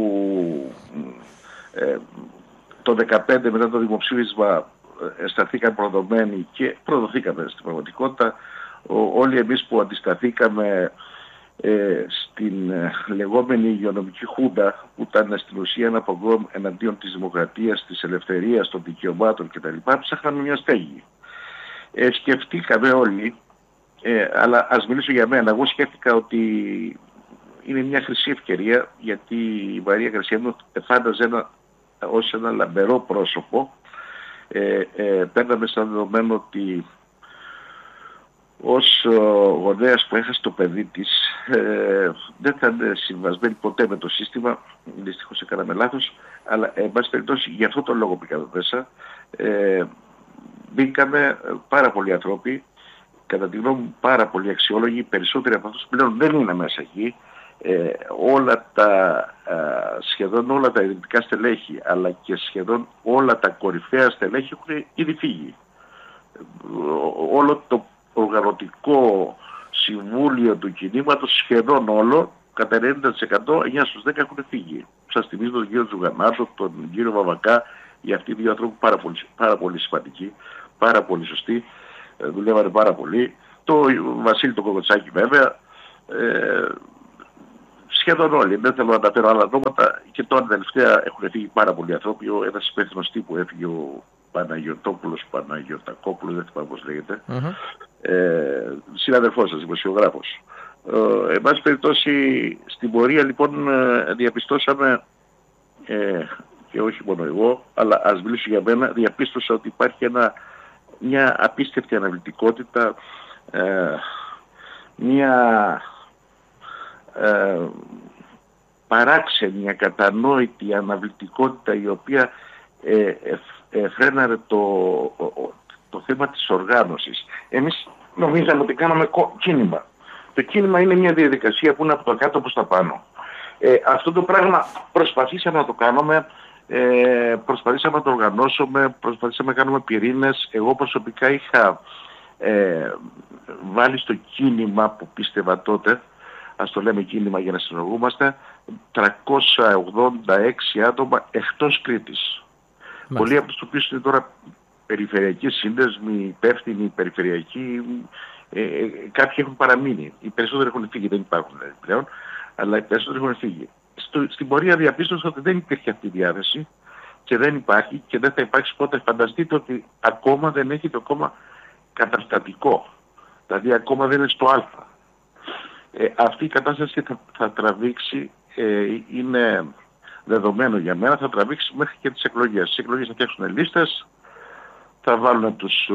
G: ε, το δεκαπέντε μετά το δημοψήφισμα αισθανθήκαμε προδομένοι και προδοθήκαμε στην πραγματικότητα, ο, όλοι εμείς που αντισταθήκαμε ε, στην ε, λεγόμενη υγειονομική χούντα που ήταν στην ουσία ένα πογκόμ εναντίον της δημοκρατίας, της ελευθερίας, των δικαιωμάτων κτλ. Ψάχναμε μια στέγη. Ε, σκεφτήκαμε όλοι, ε, αλλά ας μιλήσω για μένα. Εγώ σκέφτηκα ότι είναι μια χρυσή ευκαιρία γιατί η Μαρία Καριστιανού εφάνταζε ένα, ως ένα λαμπερό πρόσωπο. Ε, ε, παίρναμε σαν δεδομένο ότι ως γονέας που έχασε το παιδί της ε, δεν θα είναι συμβασμένη ποτέ με το σύστημα. Δυστυχώς έκαναμε λάθος, αλλά εν πάση περιπτώσει γι' αυτό το λόγο μπήκαμε μέσα. Ε, μπήκαμε πάρα πολλοί άνθρωποι, κατά τη γνώμη μου πάρα πολλοί αξιόλογοι, περισσότεροι από αυτούς πλέον δεν είναι μέσα εκεί. Ε, όλα τα, α, σχεδόν όλα τα ιδρυτικά στελέχη αλλά και σχεδόν όλα τα κορυφαία στελέχη έχουν ήδη φύγει. Όλο το οργανωτικό συμβούλιο του κινήματος, σχεδόν όλο, κατά ενενήντα τοις εκατό, εννιά στους δέκα έχουν φύγει. Σας θυμίζω τον κύριο Τζουγανάτο, τον κύριο Βαβακά, για αυτοί οι δύο ανθρώπους πάρα πολύ, πάρα πολύ σημαντικοί, πάρα πολύ σωστοί, δουλεύανε πάρα πολύ. Το Βασίλη τον Κοκοτσάκη βέβαια, Ε, σχεδόν όλοι, δεν θέλω να αναφέρω άλλα ονόματα, και τώρα τελευταία έχουν φύγει πάρα πολλοί άνθρωποι. Ένας υπεύθυνος τύπου έφυγε, ο Παναγιωτόπουλος, Παναγιωτακόπουλος, δεν θυμάμαι πώς λέγεται, mm-hmm. ε, συναδελφός σας, δημοσιογράφος. Ε, εν πάση περιπτώσει, στην πορεία λοιπόν διαπιστώσαμε, ε, και όχι μόνο εγώ, αλλά ας μιλήσω για μένα, διαπίστωσα ότι υπάρχει ένα, μια απίστευτη αναβλητικότητα, ε, μια ε, παράξενη, ακατανόητη αναβλητικότητα, η οποία ε, ε, ε, φρέναρε το, το, το θέμα της οργάνωσης. Εμείς νομίζαμε ότι κάναμε κίνημα. Το κίνημα είναι μια διαδικασία που είναι από το κάτω προς τα πάνω. Ε, αυτό το πράγμα προσπαθήσαμε να το κάνουμε, ε, προσπαθήσαμε να το οργανώσουμε, προσπαθήσαμε να κάνουμε πυρήνες. Εγώ προσωπικά είχα ε, βάλει στο κίνημα που πίστευα τότε, ας το λέμε κίνημα για να συνεργούμαστε, τριακόσια ογδόντα έξι άτομα εκτός Κρήτης. Μάλιστα. Πολλοί από τους οποίους είναι τώρα περιφερειακοί σύνδεσμοι, υπεύθυνοι, περιφερειακοί, ε, ε, κάποιοι έχουν παραμείνει. Οι περισσότεροι έχουν φύγει, δεν υπάρχουν πλέον, αλλά οι περισσότεροι έχουν φύγει. Στο, στην πορεία διαπίστωσα ότι δεν υπήρχε αυτή η διάθεση και δεν υπάρχει και δεν θα υπάρξει πότε. Φανταστείτε ότι ακόμα δεν έχει το κόμμα καταστατικό. Δηλαδή ακόμα δεν είναι στο Α. Ε, αυτή η κατάσταση θα, θα τραβήξει, ε, είναι δεδομένο για μένα, θα τραβήξει μέχρι και τις εκλογές. Τις εκλογές θα φτιάξουν λίστες, θα βάλουν τους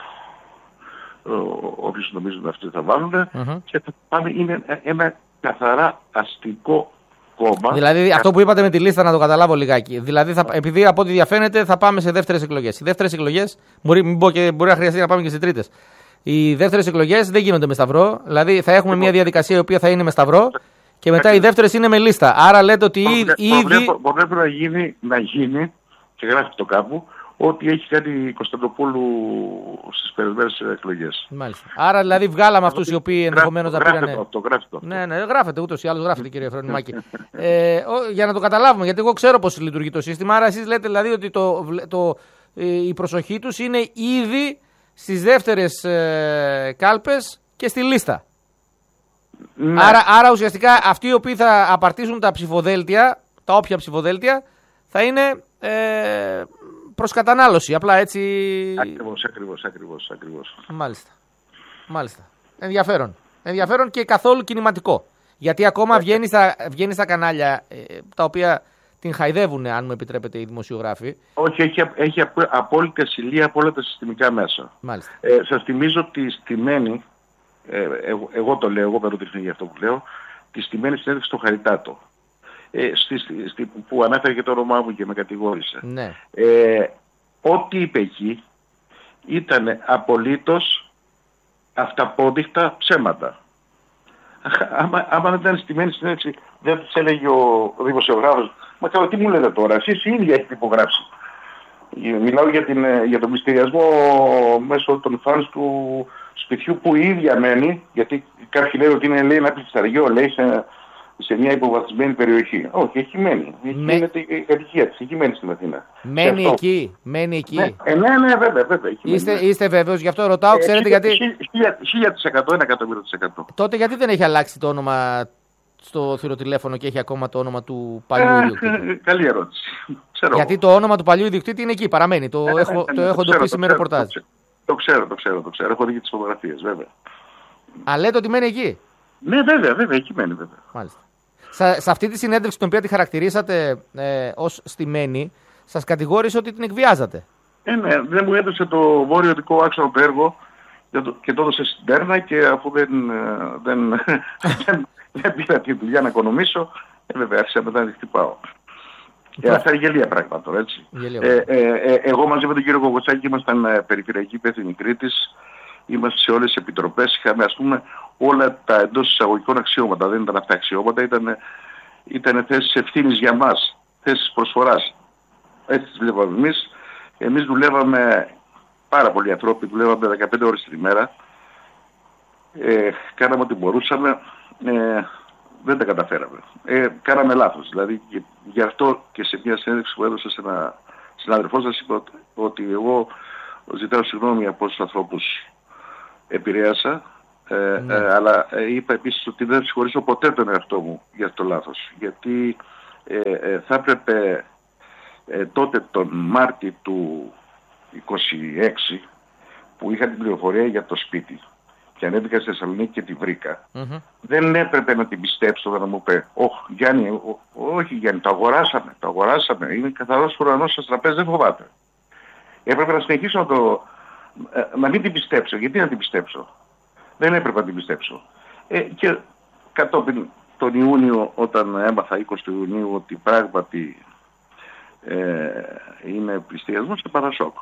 G: όποιους νομίζουν αυτοί θα βάλουν uh-huh. και θα πάμε, είναι ένα καθαρά αστικό κόμμα. Δηλαδή
F: κα... αυτό που είπατε με τη λίστα, να το καταλάβω λιγάκι. Δηλαδή θα, επειδή από ό,τι διαφαίνεται θα πάμε σε δεύτερες εκλογές. Οι δεύτερες εκλογές, μπορεί, μην πω και, μπορεί να χρειαστεί να πάμε και σε τρίτες. Οι δεύτερες εκλογές δεν γίνονται με σταυρό. Δηλαδή θα έχουμε μια διαδικασία η οποία θα είναι με σταυρό και μετά οι δεύτερες είναι με λίστα. Άρα λέτε ότι ήδη.
G: Μπορεί να γίνει, να γίνει, και γράφει το κάπου, ό,τι έχει κάνει η Κωνσταντοπούλου στις περισμένες εκλογές.
F: Μάλιστα. Άρα δηλαδή βγάλαμε αυτούς οι οποίοι ενδεχομένως να πήραν.
G: Γράφεται αυτό, γράφεται αυτό.
F: Ναι, ναι, γράφεται ούτως ή άλλως, γράφεται κύριε Φρονιμάκη. ε, ο, για να το καταλάβουμε, γιατί εγώ ξέρω πώς λειτουργεί το σύστημα. Άρα εσείς λέτε δηλαδή ότι το, το, η προσοχή τους είναι ήδη στις δεύτερες ε, κάλπες και στη λίστα. Ναι. Άρα, άρα ουσιαστικά αυτοί οι οποίοι θα απαρτήσουν τα ψηφοδέλτια, τα όποια ψηφοδέλτια, θα είναι ε, προς κατανάλωση. Απλά έτσι.
G: Ακριβώς, ακριβώς, ακριβώς, ακριβώς.
F: Μάλιστα. Μάλιστα. Ενδιαφέρον. Ενδιαφέρον και καθόλου κινηματικό. Γιατί ακόμα βγαίνει στα, βγαίνει στα κανάλια ε, τα οποία την χαϊδεύουν, αν μου επιτρέπετε, οι δημοσιογράφοι.
G: Όχι, έχει, έχει απόλυτη ασυλία από όλα τα συστημικά μέσα.
F: Μάλιστα.
G: Ε, σας θυμίζω τη στημένη, ε, εγώ, εγώ το λέω, εγώ παίρνω για αυτό που λέω, τη στημένη συνέντευξη στο Χαριτάτο. Ε, στη, στη, που ανέφερε και το όνομά μου και με κατηγόρησε.
F: Ναι.
G: Ε, ό,τι είπε εκεί ήταν απολύτως αυταπόδειχτα ψέματα. Άμα, άμα δεν ήταν στημένη συνέντευξη, δεν τους έλεγε ο δημοσιογράφος, μα καλά, τι μου λέτε τώρα, εσείς οι ίδιοι έχετε υπογράψει. Μιλάω για, την, για τον μυστηριασμό μέσω των φάνς του σπιτιού που η ίδια μένει, γιατί κάποιοι λένε ότι είναι, λέει, ένα πλησταριό, λέει, σε, σε μια υποβαθμισμένη περιοχή. Όχι, έχει μένει. Εκεί Με... είναι η κατοικία της, έχει μένει στην Αθήνα.
F: Μένει εκεί, μένει εκεί.
G: Ναι, ε, ναι, ναι, βέβαια, βέβαια.
F: Είστε, είστε βέβαιος, γι' αυτό ρωτάω, ξέρετε
G: ε,
F: γιατί.
G: χίλια τοις εκατό, ένα εκατομμύριο τοις εκατό.
F: Τότε γιατί δεν έχει αλλάξει το όνομα στο θηροτηλέφωνο και έχει ακόμα το όνομα του παλιού ιδιοκτήτη?
G: Καλή ερώτηση. Ξέρω.
F: Γιατί το όνομα του παλιού ιδιοκτήτη είναι εκεί, παραμένει. Το ε, έχω, ε, το έχω εντοπίσει με ρεπορτάζ.
G: Το ξέρω, το ξέρω, το ξέρω. Έχω δει και τις φωτογραφίες, βέβαια.
F: Α, λέτε ότι μένει εκεί?
G: Ναι, βέβαια, βέβαια, εκεί μένει, βέβαια.
F: Μάλιστα. Σε, σε αυτή τη συνέντευξη, την οποία τη χαρακτηρίσατε ε, ως στημένη, σας κατηγόρησε ότι την εκβιάζατε.
G: Ε, ναι, δεν μου έδωσε το βόρειο δικό άξονα το έργο και το έδωσε στην Τέρνα, και αφού δεν, δεν, δεν, δεν πήρα τη δουλειά να οικονομήσω, ε, βέβαια άρχισα μετά να τη χτυπάω. Ε, αυτά είναι γελία πράγματα τώρα, έτσι. Ε, ε, ε, εγώ μαζί με τον κύριο Κοκοτσάκη ήμασταν ε, περιφερειακοί υπεύθυνοι Κρήτης, είμαστε σε όλες τις επιτροπές, είχαμε, ας πούμε, όλα τα εντός εισαγωγικών αξιώματα. Δεν ήταν αυτά αξιώματα, ήταν, ήταν θέσεις ευθύνης για μας, θέσεις προσφοράς. Έτσι τις βλέπαμε εμείς. Εμείς δουλεύαμε, πάρα πολλοί ανθρώποι, δουλεύαμε δεκαπέντε ώρες την ημέρα. Ε, κάναμε ό,τι μπορούσαμε, ε, δεν τα καταφέραμε. Ε, κάναμε λάθος. Δηλαδή, γι' αυτό και σε μια συνέντευξη που έδωσα σε ένα συνάδελφό σας, είπα ότι εγώ ζητάω συγγνώμη από όσους ανθρώπους επηρέασα, Ε,
F: ναι.
G: ε, αλλά ε, είπα επίσης ότι δεν συγχωρήσω ποτέ τον εαυτό μου για αυτό το λάθος. Γιατί ε, ε, θα έπρεπε ε, τότε τον Μάρτι του είκοσι έξι που είχα την πληροφορία για το σπίτι και ανέβηκα στη Θεσσαλονίκη και τη βρήκα, mm-hmm. δεν έπρεπε να την πιστέψω να μου πει «Ωχ, Γιάννη, ό, όχι Γιάννη, το αγοράσαμε, το αγοράσαμε, είναι καθαρός ουρανός στο τραπέζι, δεν φοβάται». Έπρεπε να συνεχίσω να το... να μην την πιστέψω. Γιατί να την πιστέψω? Δεν έπρεπε να την πιστέψω. Ε, και κατόπιν τον Ιούνιο, όταν έμαθα είκοσι του Ιουνίου ότι πράγματι ε, είναι πληστηριασμός, και παρασόκ.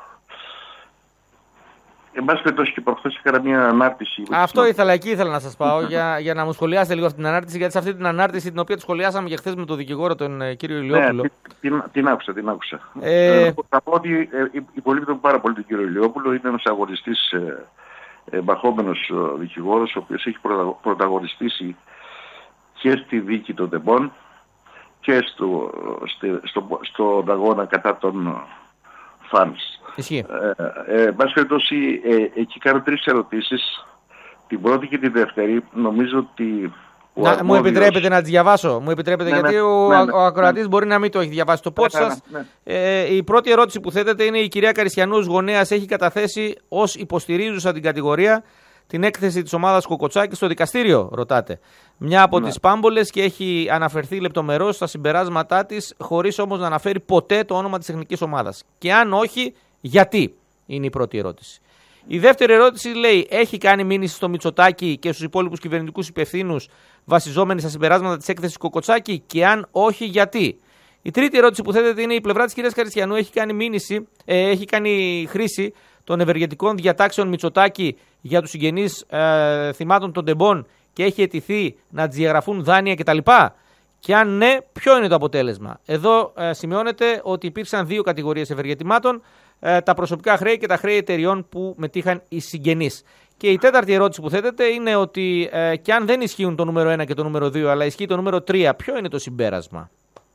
G: Εν πάση περιπτώσει, και προχθές έκανα μια ανάρτηση.
F: Αυτό ήθελα, εκεί ήθελα να σας πάω για, για να μου σχολιάσετε λίγο αυτή την ανάρτηση, γιατί σε αυτή την ανάρτηση την οποία τη σχολιάσαμε και χθες με τον δικηγόρο τον ε, κύριο Ηλιόπουλο.
G: Ναι, την, την άκουσα, την άκουσα.
F: Ε...
G: Ε, θα πω ότι ε, υπολείπτω πάρα πολύ τον κύριο Ηλιόπουλο. Είναι ένας αγωνιστής, ε, ε, μπαχόμενος ε, δικηγόρος, ο οποίος έχει πρωτα, πρωταγωνιστήσει και στη δίκη των Τεμπών και στο, στο, στο, στον αγώνα κατά των φανς.
F: Ισχύει.
G: Ε, ε, μπας περιπτώσει, ε, εκεί κάνω τρεις ερωτήσεις. Την πρώτη και τη δεύτερη, νομίζω ότι...
F: Να, αρμόδιος... Μου επιτρέπετε να τις διαβάσω, μου επιτρέπετε, ναι, γιατί ναι, ο, ναι, ναι, ο ακροατής ναι. μπορεί να μην το έχει διαβάσει το post σας. Ναι, ναι. Ε, η πρώτη ερώτηση που θέτεται είναι: η κυρία Καριστιανού γονέας έχει καταθέσει ως υποστηρίζουσα την κατηγορία την έκθεση της ομάδας Κοκοτσάκη στο δικαστήριο, ρωτάτε. Μια από ναι. τις πάμπολες, και έχει αναφερθεί λεπτομερώς στα συμπεράσματά της, χωρίς όμως να αναφέρει ποτέ το όνομα της τεχνικής ομάδας. Και αν όχι, γιατί? Είναι η πρώτη ερώτηση. Η δεύτερη ερώτηση λέει: έχει κάνει μήνυση στο Μητσοτάκη και στους υπόλοιπους κυβερνητικούς υπευθύνους βασιζόμενοι στα συμπεράσματα της έκθεσης Κοκοτσάκη, και αν όχι, γιατί? Η τρίτη ερώτηση που θέτεται είναι: η πλευρά της κυρίας Καριστιανού έχει κάνει, μήνυση, ε, έχει κάνει χρήση των ευεργετικών διατάξεων Μητσοτάκη για τους συγγενείς ε, θυμάτων των Τεμπών και έχει αιτηθεί να τις διαγραφούν δάνεια κτλ. Και αν ναι, ποιο είναι το αποτέλεσμα? Εδώ ε, σημειώνεται ότι υπήρξαν δύο κατηγορίες ευεργετημάτων, ε, τα προσωπικά χρέη και τα χρέη εταιριών που μετήχαν οι συγγενείς. Και η τέταρτη ερώτηση που θέτεται είναι ότι ε, και αν δεν ισχύουν το νούμερο ένα και το νούμερο δύο, αλλά ισχύει το νούμερο τρία, ποιο είναι το συμπέρασμα?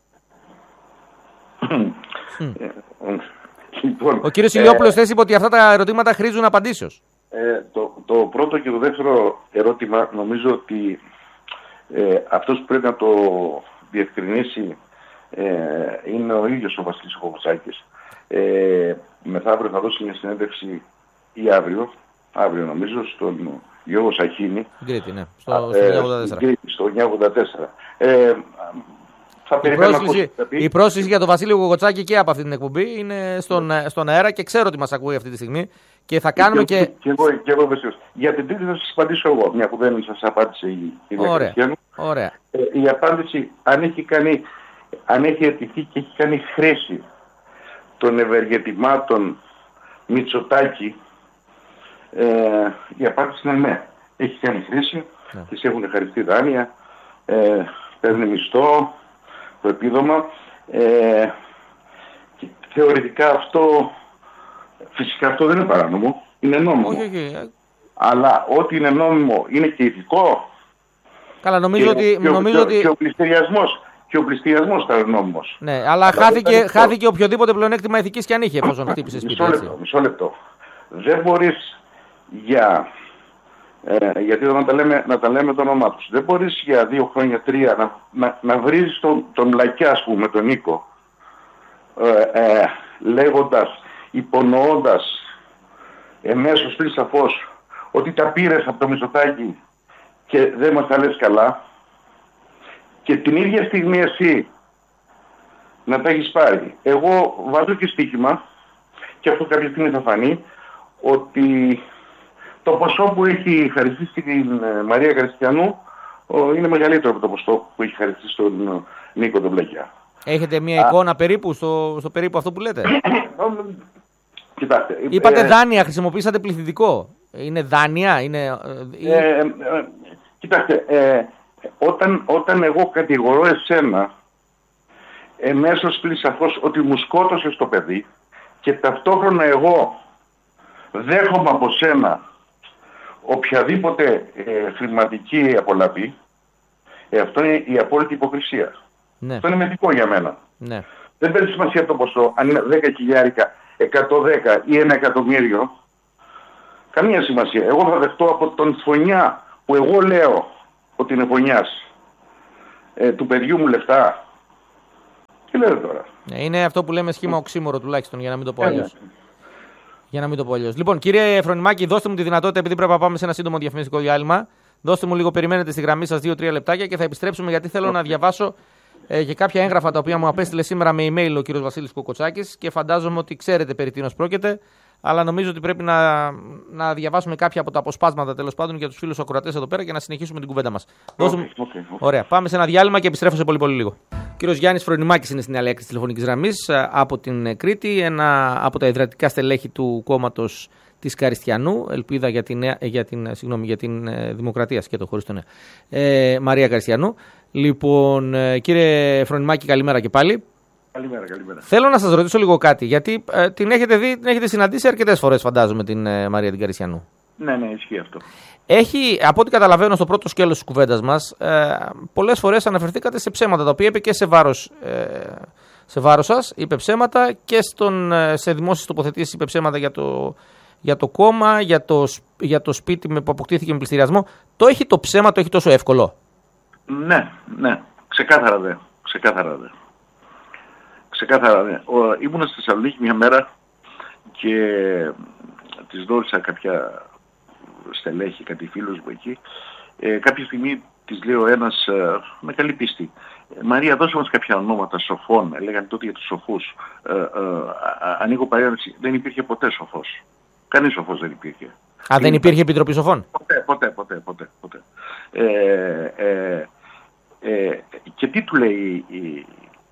G: Λοιπόν,
F: ο κύριος Ηλιόπουλος θέσει είπε ότι αυτά τα ερωτήματα χρήζουν απαντήσεως.
G: Ε, το, το πρώτο και το δεύτερο ερώτημα, νομίζω ότι ε, αυτός που πρέπει να το διευκρινίσει ε, είναι ο ίδιος ο Βασίλης Κοκοτσάκης. Ε, μεθαύριο θα δώσει μια συνέντευξη, ή αύριο, αύριο νομίζω, στον Γιώργο Σαχίνη.
F: Γκρίτη, ναι, στο, στο εννιακόσια ογδόντα τέσσερα.
G: Γκρίτη, στο εννιακόσια ογδόντα τέσσερα. Ε, θα
F: η, πρόσκληση, η πρόσκληση για τον Βασίλη Κοκοτσάκη και από αυτή την εκπομπή είναι στον, στον αέρα, και ξέρω ότι μας ακούει αυτή τη στιγμή και θα κάνουμε και...
G: και... και εγώ, και εγώ βεβαίως. Για την τρίτη θα σας απαντήσω εγώ, μια που δεν σας απάντησε η κυρία Χριστιανού.
F: Ωραία.
G: Ε, η απάντηση, αν έχει κάνει, αν έχει αιτηθεί και έχει κάνει χρήση των ευεργετημάτων Μητσοτάκη, ε, η απάντηση είναι ναι. Έχει κάνει χρήση, ναι. Τις έχουν χαριστεί δάνεια, ε, παίρνει μισθό, το επίδομα. Ε, και θεωρητικά αυτό, φυσικά αυτό δεν είναι παράνομο, είναι νόμιμο.
F: Όχι, όχι.
G: Αλλά ό,τι είναι νόμιμο είναι και ηθικό.
F: Καλά, νομίζω
G: και,
F: ότι...
G: Και,
F: νομίζω
G: και,
F: ότι...
G: και ο πληστηριασμός. Και ο πληστηριασμός ήταν νόμιμος.
F: Ναι, αλλά, αλλά χάθηκε, χάθηκε οποιοδήποτε πλεονέκτημα ηθικής και αν είχε, εφόσον χτύπησε σπίτι.
G: Μισό λεπτό, μισό λεπτό. Δεν μπορείς για... Ε, γιατί να τα, λέμε, να τα λέμε το όνομά τους. Δεν μπορείς για δύο χρόνια, τρία, να, να, να βρεις τον, τον Λακιά, ας πούμε, τον Νίκο, ε, ε, λέγοντας, υπονοώντας εμέσως πριν σαφώς ότι τα πήρες από το Μητσοτάκη και δεν μας τα λες καλά, και την ίδια στιγμή εσύ να τα έχεις πάρει. Εγώ βάζω και στοίχημα, και αυτό κάποια στιγμή θα φανεί, ότι το ποσό που έχει χαριστεί στην Μαρία Καριστιανού είναι μεγαλύτερο από το ποσό που έχει χαριστεί στον Νίκο τον Πλακιά.
F: Έχετε μια Α... εικόνα περίπου στο, στο περίπου αυτό που λέτε?
G: Κοιτάξτε.
F: Είπατε
G: ε,
F: δάνεια, χρησιμοποίησατε πληθυντικό. Είναι δάνεια, είναι...
G: Ε, ε, ε, κοιτάξτε, ε, όταν, όταν εγώ κατηγορώ εσένα εμέσως πλην σαφώς ότι μου σκότωσες το παιδί, και ταυτόχρονα εγώ δέχομαι από σένα οποιαδήποτε ε, χρηματική απολαβή, ε, αυτό είναι η απόλυτη υποκρισία. Ναι. Αυτό είναι μεθικό για μένα. Ναι. Δεν παίρνει σημασία το ποσό, αν είναι δέκα χιλιάρικα, εκατόν δέκα ή ένα εκατομμύριο. Καμία σημασία. Εγώ θα δεχτώ από τον Φωνιά που εγώ λέω ότι είναι γωνιάς, ε, του παιδιού μου λεφτά. Τι λέτε τώρα.
F: Είναι αυτό που λέμε σχήμα οξύμορο τουλάχιστον, για να μην το πω αλλιώς. Για να μην το πω αλλιώς. Λοιπόν, κύριε Φρονιμάκη, δώστε μου τη δυνατότητα, επειδή πρέπει να πάμε σε ένα σύντομο διαφημιστικό διάλειμμα. Δώστε μου λίγο, περιμένετε στη γραμμή σας δύο τρία λεπτάκια και θα επιστρέψουμε, γιατί θέλω να διαβάσω ε, και κάποια έγγραφα τα οποία μου απέστειλε σήμερα με email ο κύριος Βασίλης Κοκοτσάκης και φαντάζομαι ότι ξέρετε περί τίνος πρόκειται. Αλλά νομίζω ότι πρέπει να, να διαβάσουμε κάποια από τα αποσπάσματα τέλος πάντων για τους φίλους ακροατές εδώ πέρα και να συνεχίσουμε την κουβέντα μας. Okay, okay, okay. Ωραία. Πάμε σε ένα διάλειμμα και επιστρέφω σε πολύ πολύ λίγο. Ο κύριος Γιάννης Φρονιμάκης είναι στην άλλη άκρη της τηλεφωνικής γραμμής από την Κρήτη, ένα από τα ιδρυτικά στελέχη του κόμματος της Καριστιανού, ελπίδα για την, για την, συγγνώμη, για την Δημοκρατία, σκέτο χωρίς το νέα, ε, Μαρία Καριστιανού. Λοιπόν, κύριε Φρονιμάκη, καλημέρα και πάλι.
G: Καλημέρα, καλημέρα.
F: Θέλω να σας ρωτήσω λίγο κάτι, γιατί ε, την έχετε δει, την έχετε συναντήσει αρκετές φορές, φαντάζομαι, την ε, Μαρία την Καριστιανού.
G: Ναι, ναι, ισχύει αυτό.
F: Έχει, από ό,τι καταλαβαίνω στο πρώτο σκέλος της κουβέντας μας, ε, πολλές φορές αναφερθήκατε σε ψέματα, τα οποία είπε και σε βάρος, ε, σε βάρος σας, είπε ψέματα και στον, σε δημόσιες τοποθετήσεις είπε ψέματα για το, για το κόμμα, για το, για το σπίτι που αποκτήθηκε με πληστηριασμό. Το έχει το ψέμα, το έχει τόσο εύκολο?
G: Ναι, ναι, ξεκάθαρα δε, ξεκάθαρα δε. Ξεκάθαρα, ναι. Ο, ήμουνα στη Θεσσαλονίκη μια μέρα και της δώρισα κάποια στελέχη, κάτι φίλους μου εκεί. Ε, κάποια στιγμή της λέει ο ένας ε, με καλή πίστη, Μαρία, δώσε μας κάποια ονόματα σοφών. Λέγανε τότε για τους σοφούς. Ε, ε, ανοίγω παρένθεση, δεν υπήρχε ποτέ σοφός. Κανείς σοφός δεν υπήρχε.
F: Α, δεν υπήρχε επιτροπή σοφών?
G: Ποτέ, ποτέ, ποτέ, ποτέ. ποτέ. Ε, ε, ε, και τι του λέει η...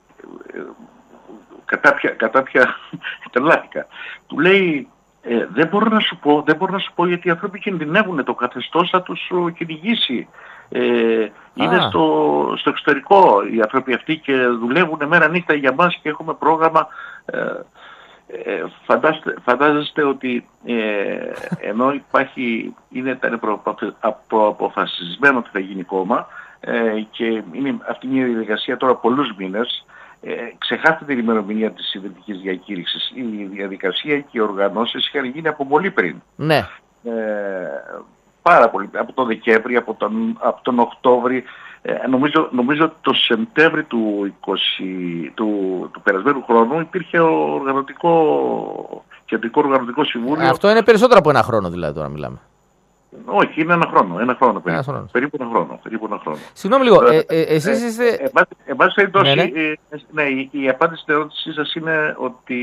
G: Κατά ποια, κατά ποια τρελάθηκα. Του λέει, ε, δεν μπορώ να σου πω, δεν μπορώ να σου πω γιατί οι άνθρωποι κινδυνεύουν, το καθεστώς θα τους κυνηγήσει. Ε, είναι στο, στο εξωτερικό οι άνθρωποι αυτοί και δουλεύουν μέρα νύχτα για μας και έχουμε πρόγραμμα. Ε, ε, φαντάστε, φαντάζεστε ότι ε, ενώ υπάρχει, είναι, ήταν προαποφασισμένο ότι θα γίνει κόμμα ε, και είναι αυτή μια διαδικασία τώρα πολλούς μήνες. Ε, ξεχάστε την ημερομηνία της ιδρυτικής διακήρυξης. Η διαδικασία και οι οργανώσεις είχαν γίνει από πολύ πριν.
F: Ναι.
G: Ε, πάρα πολύ. Από τον Δεκέμβρη, από τον, από τον Οκτώβρη. Ε, νομίζω, νομίζω το Σεπτέμβρη του, είκοσι, του, του περασμένου χρόνου υπήρχε ο οργανωτικό, κεντρικό οργανωτικό συμβούλιο.
F: Αυτό είναι περισσότερο από ένα χρόνο δηλαδή τώρα μιλάμε.
G: Όχι, είναι ένα χρόνο. Ένα χρόνο περίπου. Ένα περίπου ένα χρόνο. Περίπου ένα χρόνο.
F: Συγγνώμη λίγο, ε, ε, εσείς είστε...
G: Ε, εν πάση περιπτώσει, ναι, ναι. Ε, ναι, η, η απάντηση στην ερώτησή σας είναι ότι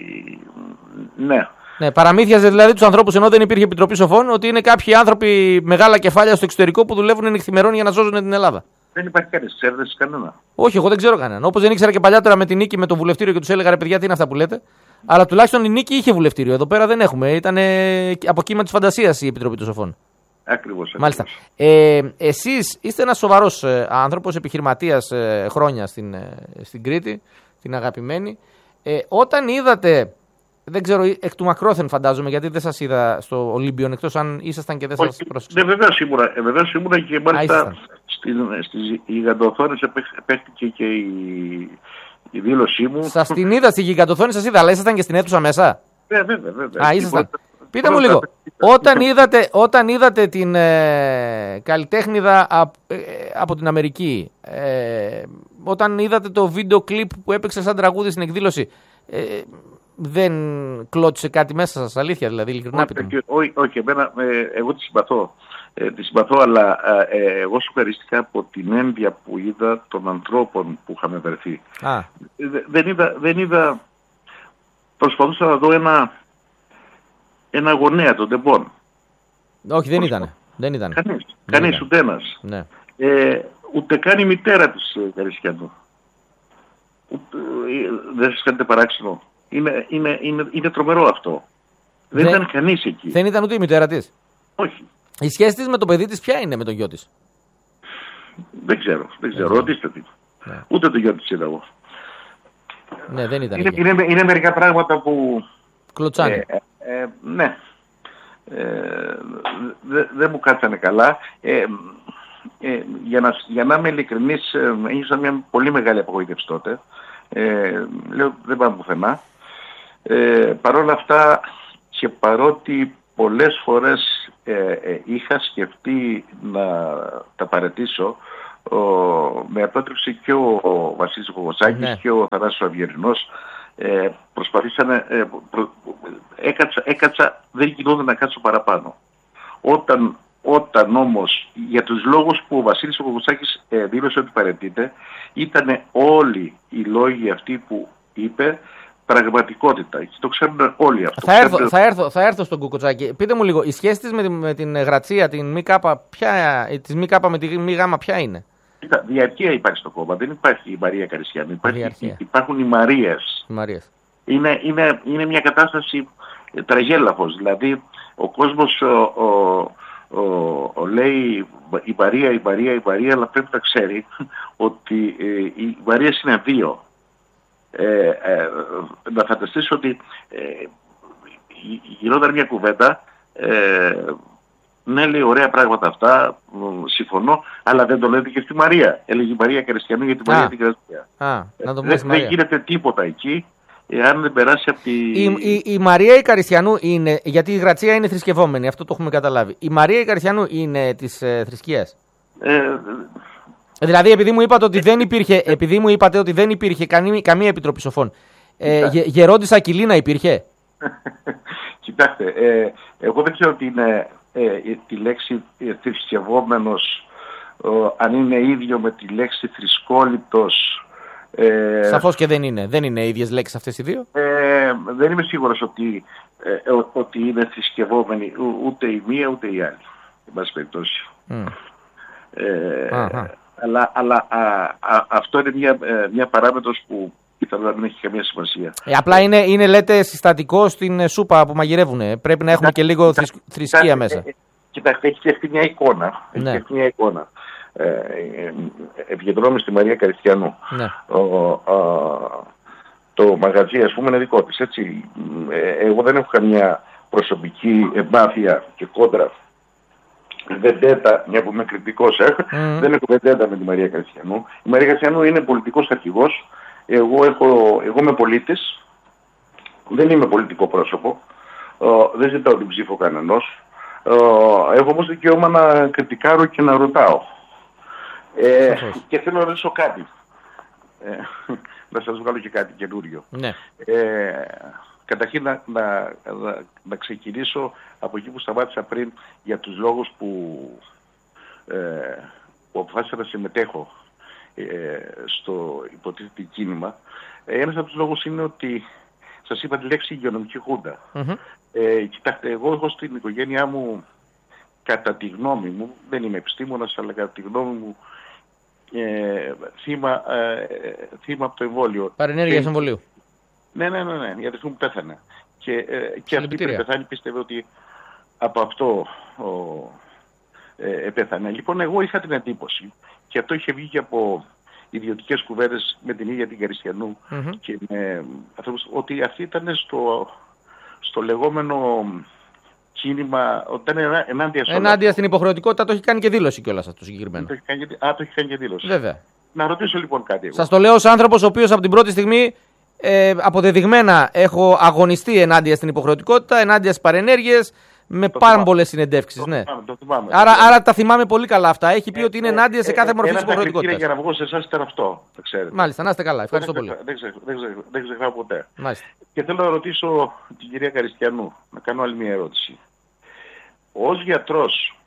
G: ναι.
F: Ναι, παραμύθιαζε δηλαδή τους ανθρώπους ενώ δεν υπήρχε επιτροπή σοφών ότι είναι κάποιοι άνθρωποι μεγάλα κεφάλια στο εξωτερικό που δουλεύουν νυχθημερών για να σώζουν την Ελλάδα.
G: Δεν υπάρχει κανείς, ξέρετε εσείς κανένα?
F: Όχι, εγώ δεν ξέρω κανέναν. Όπως δεν ήξερα και παλιότερα με την Νίκη με το βουλευτήριο και τους έλεγα ρε παιδιά τι είναι αυτά που λέτε. Αλλά τουλάχιστον η Νίκη είχε βουλευτήριο. Εδώ πέρα δεν έχουμε. Ήταν από κύμα της φαντασίας η Επιτροπή των Σοφών.
G: Ακριβώς.
F: Μάλιστα. Ε, εσείς είστε ένας σοβαρός ε, άνθρωπος, επιχειρηματίας ε, χρόνια στην, ε, στην Κρήτη, την αγαπημένη. Ε, όταν είδατε, δεν ξέρω, εκ του μακρόθεν φαντάζομαι, γιατί δεν σας είδα στο Ολύμπιον, εκτός αν ήσασταν και δεν σας πρόσεξα.
G: Ναι, βεβαίως ήμουνα, ε, βεβαίως ήμουνα και μάλιστα στις γιγαντοθόνες παίχτηκε και η, η δήλωσή μου.
F: Σας την είδα στη γιγαντοθόνη, σας είδα, αλλά ήσασταν και στην αίθουσα μέσα.
G: Ναι, βέβαια, βέβαια.
F: Α, ήσασταν. Πείτε μου λίγο, όταν είδατε, όταν είδατε την ε, καλλιτέχνηδα από, ε, από την Αμερική, ε, όταν είδατε το βίντεο κλιπ που έπαιξε σαν τραγούδι στην εκδήλωση, ε, δεν κλώτησε κάτι μέσα σας, αλήθεια δηλαδή, ειλικρινά πείτε μου?
G: Όχι, όχι, εμένα, ε, εγώ τη συμπαθώ, ε, τη συμπαθώ, αλλά ε, εγώ σοκαρίστηκα από την ένδια που είδα των ανθρώπων που είχαμε βρεθεί.
F: Α.
G: Ε, δεν είδα, δεν είδα, προσπαθούσα να δω ένα... ένα γονέα των τεμπών.
F: Όχι, δεν ήταν. Δεν ήταν.
G: Κανείς, κανείς ούτε ένας.
F: Ναι.
G: Ε, ούτε καν η μητέρα της ε, Καριστιανού. Ε, δεν σας κάνετε παράξενο. Είναι, είναι, είναι, είναι τρομερό αυτό. Δεν, δεν ήταν κανείς εκεί.
F: Δεν ήταν ούτε η μητέρα της.
G: Όχι.
F: Η σχέση της με το παιδί της ποια είναι, με τον γιο της?
G: Δεν ξέρω. Δεν ξέρω. Ρωτήστε τι. Ναι. Ούτε το γιο της είδα εγώ.
F: Ναι, δεν ήταν.
G: Είναι, είναι, είναι μερικά πράγματα που...
F: Κλωτσάνε.
G: Ε, ε, ε, ναι. Ε, δεν δε μου κάτσανε καλά. Ε, ε, για, να, για να είμαι ειλικρινής, ε, ένιωσα μια πολύ μεγάλη απογοήτευση τότε. Ε, λέω δεν πάμε πουθενά. Ε, Παρ' όλα αυτά και παρότι πολλές φορές ε, ε, είχα σκεφτεί να τα παραιτήσω, ο, με απέτρεψε και ο, ο Βασίλης Κοκοτσάκης ναι. και ο Θανάσης Αυγερινός. Ε, προσπαθήσανε, ε, προ, έκατσα, έκατσα, δεν γινόταν να κάτσω παραπάνω. Όταν, όταν όμως, για τους λόγους που ο Βασίλης Κοκοτσάκης ε, δήλωσε ότι παραιτείται, ήταν όλοι οι λόγοι αυτοί που είπε πραγματικότητα. Και το ξέρουν όλοι αυτό.
F: Θα έρθω, ξέρουν... θα έρθω, θα έρθω στον Κουκουτσάκη. Πείτε μου λίγο, η σχέση της με, τη, με την Γρατσία, την ΜΚ, ποια, της ΜΚ με τη ΜΓ, ποια είναι?
G: Κοίτα, διαρκεία υπάρχει στο κόμμα. Δεν υπάρχει η Μαρία Καριστιανού. Υπάρχει, υπάρχουν οι Μαρίες.
F: Μαρίες.
G: Είναι, είναι, είναι μια κατάσταση τραγέλαφος. Δηλαδή, ο κόσμος ο, ο, ο, ο, λέει η Μαρία, η Μαρία, η Μαρία, αλλά πρέπει να ξέρει ότι ε, οι Μαρίες είναι δύο. Ε, ε, να φανταστείς ότι ε, γινόταν μια κουβέντα, ε, ναι, λέει ωραία πράγματα αυτά, συμφωνώ, αλλά δεν το λέτε και στη Μαρία. Έλεγε η Μαρία Καριστιανού για τη Μαρία την Καριστία. Δεν δε γίνεται τίποτα εκεί εάν δεν περάσει από τη...
F: Η, η, η Μαρία η Καριστιανού είναι, γιατί η Γρατσία είναι θρησκευόμενη, αυτό το έχουμε καταλάβει. Η Μαρία η Καριστιανού είναι της ε, θρησκείας. Ε, Δηλαδή, επειδή μου είπατε ότι δεν υπήρχε, επειδή μου είπατε ότι δεν υπήρχε καμία, καμία επιτροπή σοφών, ε, γε, γερόντις Ακυλίνα υπήρχε?
G: Κοιτάξτε, ε, εγώ δεν ξέρω τι είναι ε, τη λέξη ε, θρησκευόμενος, ε, αν είναι ίδιο με τη λέξη θρησκόληπτος. Ε,
F: Σαφώς και δεν είναι. Δεν είναι ίδιες λέξεις αυτές οι δύο.
G: Ε, δεν είμαι σίγουρος ότι, ε, ότι είναι θρησκευόμενοι ούτε η μία ούτε η άλλη. Εν πάση περιπτώσει. Mm. Ε, Αλλά, αλλά α, α, αυτό είναι μια, μια παράμετρος που ήθελα να μην έχει καμία σημασία.
F: Ε, απλά είναι, είναι, λέτε, συστατικό στην σούπα που μαγειρεύουνε. Πρέπει να έχουμε και λίγο θρησκ, θρησκεία μέσα.
G: Ε, κοιτάξτε, έχει φτιαχτεί μια εικόνα. Έχει ναι. φτιαχτεί μια εικόνα. Ε, ε, Επικεντρώνομαι στη Μαρία Καριστιανού. Ναι. Ο, ο, το μαγαζί, ας πούμε, είναι δικό της. Έτσι. Ε, εγώ δεν έχω καμιά προσωπική εμπάθεια και κόντρα. Βεντέτα, μια που είμαι κριτικός, ε. mm. δεν έχω βεντέτα με τη Μαρία Καριστιανού. Η Μαρία Καριστιανού είναι πολιτικός αρχηγός. Εγώ, έχω, εγώ είμαι πολίτης. Δεν είμαι πολιτικό πρόσωπο. Uh, δεν ζητάω την ψήφο κανενός. Uh, έχω όμως δικαίωμα να κριτικάρω και να ρωτάω. Ε, και θέλω να ρωτήσω κάτι. Ε, να σας βγάλω και κάτι καινούριο. Ναι. Ε, Καταρχήν να, να, να, να ξεκινήσω από εκεί που σταμάτησα πριν για τους λόγους που, ε, που αποφάσισα να συμμετέχω ε, στο υποτίθεται κίνημα. Ε, ένας από τους λόγους είναι ότι σας είπα τη λέξη υγειονομική χούντα. Mm-hmm. Ε, κοιτάξτε, εγώ έχω στην οικογένειά μου, κατά τη γνώμη μου, δεν είμαι επιστήμονας, αλλά κατά τη γνώμη μου, ε, θύμα, ε, θύμα από το εμβόλιο.
F: Παρενέργειας εμβολίου.
G: Ναι, ναι, ναι, ναι, η αδερφή μου πέθανε. Και, ε, και αυτή που πεθάνει πίστευε ότι από αυτό ο, ε, πέθανε. Λοιπόν, εγώ είχα την εντύπωση, και αυτό είχε βγει και από ιδιωτικές κουβέντες με την ίδια την Καριστιανού, mm-hmm. και με ανθρώπους, ότι αυτή ήταν στο, στο λεγόμενο κίνημα, ότι ήταν ενάντια σε
F: ενάντια στην υποχρεωτικότητα, το έχει κάνει και δήλωση κιόλας αυτό συγκεκριμένο.
G: Το έχει κάνει, α, το έχει κάνει και δήλωση.
F: Βέβαια.
G: Να ρωτήσω λοιπόν κάτι εγώ.
F: Σας το λέω ως άνθρωπος ο οποίος από την πρώτη στιγμή Ε, αποδεδειγμένα έχω αγωνιστεί ενάντια στην υποχρεωτικότητα, ενάντια στις παρενέργειες, με το πάρα πολλές συνεντεύξεις. Ναι.
G: Το θυμάμαι,
F: άρα, άρα τα θυμάμαι πολύ καλά αυτά. Έχει πει ε, ότι είναι ενάντια σε κάθε ε, μορφή της υποχρεωτικότητας.
G: Για να βγω σε εσάς ήταν αυτό, το ξέρετε.
F: Μάλιστα, να είστε καλά. Ευχαριστώ
G: δεν
F: πολύ.
G: Δεν, ξεχ, δεν, ξεχ, δεν ξεχνάω ποτέ.
F: Μάλιστα.
G: Και θέλω να ρωτήσω την κυρία Καριστιανού, να κάνω άλλη μια ερώτηση. Ως γιατρός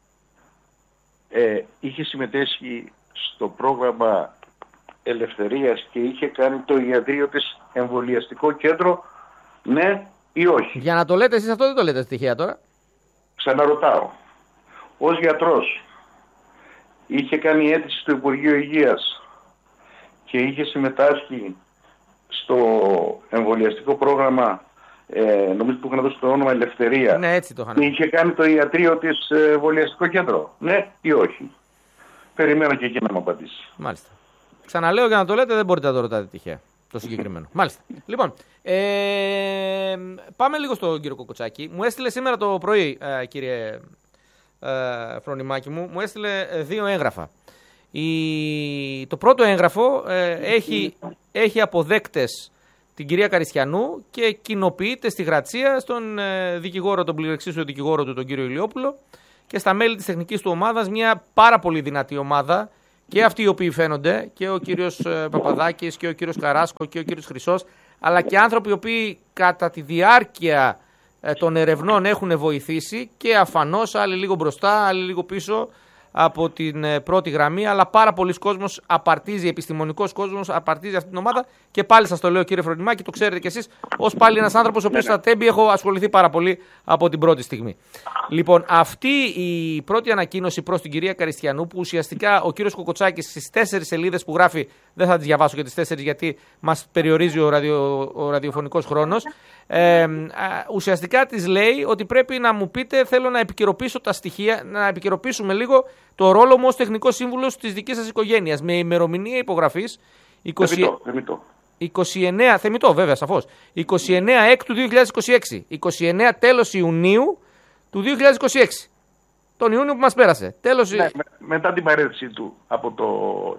G: ε, είχε συμμετέσχει στο πρόγραμμα Ελευθερίας και είχε κάνει το ιατρείο της εμβολιαστικό κέντρο, ναι ή όχι?
F: Για να το λέτε εσείς αυτό, δεν το λέτε στοιχεία τώρα.
G: Ξαναρωτάω. Ως γιατρός είχε κάνει αίτηση στο Υπουργείο Υγείας και είχε συμμετάσχει στο εμβολιαστικό πρόγραμμα, ε, νομίζω που είχαν δώσει το όνομα Ελευθερία.
F: Ναι, έτσι το είχαν.
G: Και είχε κάνει το ιατρείο της εμβολιαστικό κέντρο, ναι ή όχι? Περιμένω και εκεί να μου απαντήσει.
F: Μάλιστα. Ξαναλέω, για να το λέτε, δεν μπορείτε να το ρωτάτε τυχαία. Το συγκεκριμένο. Μάλιστα. Λοιπόν, ε, πάμε λίγο στον κύριο Κοκοτσάκη. Μου έστειλε σήμερα το πρωί, ε, κύριε ε, Φρονιμάκη μου, μου έστειλε δύο έγγραφα. Η, το πρώτο έγγραφο ε, έχει, έχει αποδέκτες την κυρία Καριστιανού και κοινοποιείται στη γρατσία στον ε, δικηγόρο, τον πληρεξίσιο δικηγόρο του, τον κύριο Ηλιόπουλο, και στα μέλη της τεχνικής του ομάδας, μια πάρα πολύ δυνατή ομάδα, και αυτοί οι οποίοι φαίνονται, και ο κύριος ε, Παπαδάκης και ο κύριος Καράσκο και ο κύριος Χρυσός, αλλά και άνθρωποι οι οποίοι κατά τη διάρκεια ε, των ερευνών έχουν βοηθήσει, και αφανώς άλλοι λίγο μπροστά, άλλοι λίγο πίσω από την ε, πρώτη γραμμή, αλλά πάρα πολλοί κόσμος απαρτίζει, επιστημονικός κόσμος απαρτίζει αυτή την ομάδα, και πάλι σας το λέω, κύριε Φρονιμάκη, το ξέρετε κι εσείς, ως πάλι ένας άνθρωπος ο οποίος στα Τέμπη έχω ασχοληθεί πάρα πολύ από την πρώτη στιγμή. Λοιπόν, αυτή η πρώτη ανακοίνωση προς την κυρία Καριστιανού, που ουσιαστικά ο κύριος Κοκοτσάκης στις τέσσερις σελίδες που γράφει, δεν θα τις διαβάσω για τις τέσσερις γιατί μας περιορίζει ο, ραδιο, ο ραδιοφωνικός χρόνος, ε, ουσιαστικά της λέει ότι πρέπει να μου πείτε, θέλω να επικαιροποιήσω τα στοιχεία, να επικαιροποιήσουμε λίγο το ρόλο μου ως τεχνικός σύμβουλος της δικής σας οικογένειας, με ημερομηνία υπογραφής είκοσι... θεμητό, θεμητό. είκοσι εννέα, θεμητό βέβαια σαφώς, είκοσι εννέα Έκτου δύο χιλιάδες είκοσι έξι, είκοσι εννέα τέλος Ιουνίου του δύο χιλιάδες είκοσι έξι, τον Ιούνιο που μας πέρασε. Τέλος...
G: Ναι, με, μετά την παρέτησή του από το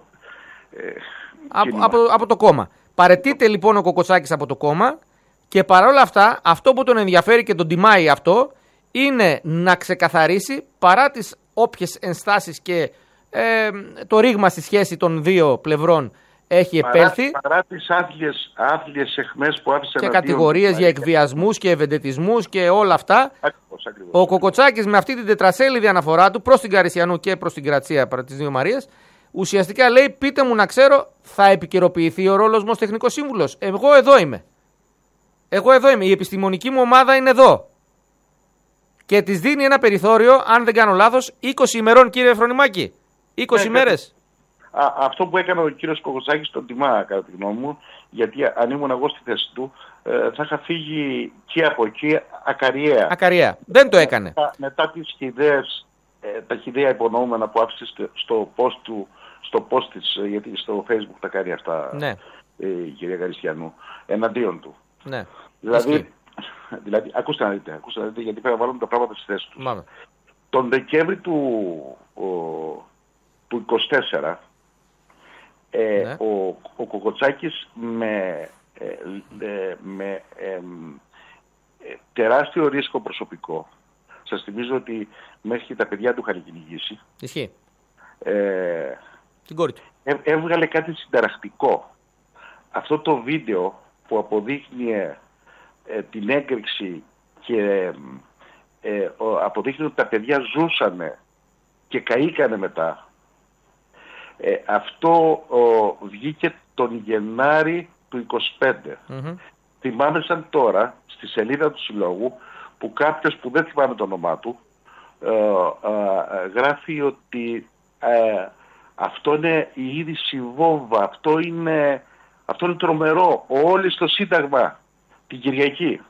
G: ε,
F: από, από, από το κόμμα. Παρετείται λοιπόν ο Κοκοτσάκης από το κόμμα, και παρόλα αυτά αυτό που τον ενδιαφέρει και τον τιμάει αυτό είναι να ξεκαθαρίσει, παρά τις όποιες ενστάσεις και ε, το ρήγμα στη σχέση των δύο πλευρών έχει
G: παρά,
F: επέλθει,
G: παρά τις άθλιες, άθλιες αιχμές που άφησε,
F: και κατηγορίες για εκβιασμούς και ευεντετισμούς και όλα αυτά,
G: ακριβώς, ακριβώς.
F: Ο Κοκοτσάκης με αυτή την τετρασέλιδη αναφορά του προς την Καριστιανού και προς την Κρατσία, παρά τις δύο Μαρίες, ουσιαστικά λέει, πείτε μου να ξέρω, θα επικαιροποιηθεί ο ρόλος μου ως τεχνικός σύμβουλος? Εγώ εδώ είμαι. Εγώ εδώ είμαι. Η επιστημονική μου ομάδα είναι εδώ. Και της δίνει ένα περιθώριο, αν δεν κάνω λάθος, είκοσι ημερών, κύριε Φρονιμάκη. είκοσι
G: ναι,
F: ημέρες.
G: Α, αυτό που έκανε ο κύριος Κοκοτσάκης τον τιμά, κατά τη γνώμη μου, γιατί αν ήμουν εγώ στη θέση του, ε, θα είχα φύγει και από εκεί ακαριέα.
F: Ακαριέα. Δεν το έκανε.
G: Μετά, μετά τις χιδαίες, ε, τα χιδαία υπονοούμενα που άφησε στο post του, στο post της, γιατί στο Facebook τα κάνει αυτά,
F: ναι.
G: ε, η κυρία Καριστιανού, εναντίον του.
F: Ναι.
G: Δηλαδή, δηλαδή, ακούστε να δείτε, ακούστε να δείτε, γιατί πρέπει να βάλουμε τα πράγματα στη θέση τους.
F: Μάμε.
G: Τον Δεκέμβρη του, ο, του είκοσι τέσσερα, ε,
F: ναι.
G: ο, ο Κοκοτσάκης με, ε, ε, με ε, ε, τεράστιο ρίσκο προσωπικό, σας θυμίζω ότι μέχρι τα παιδιά του είχαν κυνηγήσει.
F: Ισχύει.
G: Ε,
F: Την κόρη του.
G: Ε, έβγαλε κάτι συνταρακτικό. Αυτό το βίντεο που αποδείχνει ε, την έκρηξη και ε, ο, αποδείχνει ότι τα παιδιά ζούσανε και καήκανε μετά. Ε, αυτό ο, βγήκε τον Γενάρη του είκοσι πέντε. Mm-hmm. Θυμάμαι σαν τώρα στη σελίδα του Συλλόγου που κάποιος που δεν θυμάμαι το όνομά του ε, ε, γράφει ότι ε, αυτό είναι η είδηση βόμβα, αυτό είναι, αυτό είναι τρομερό, όλοι στο Σύνταγμα την Κυριακή.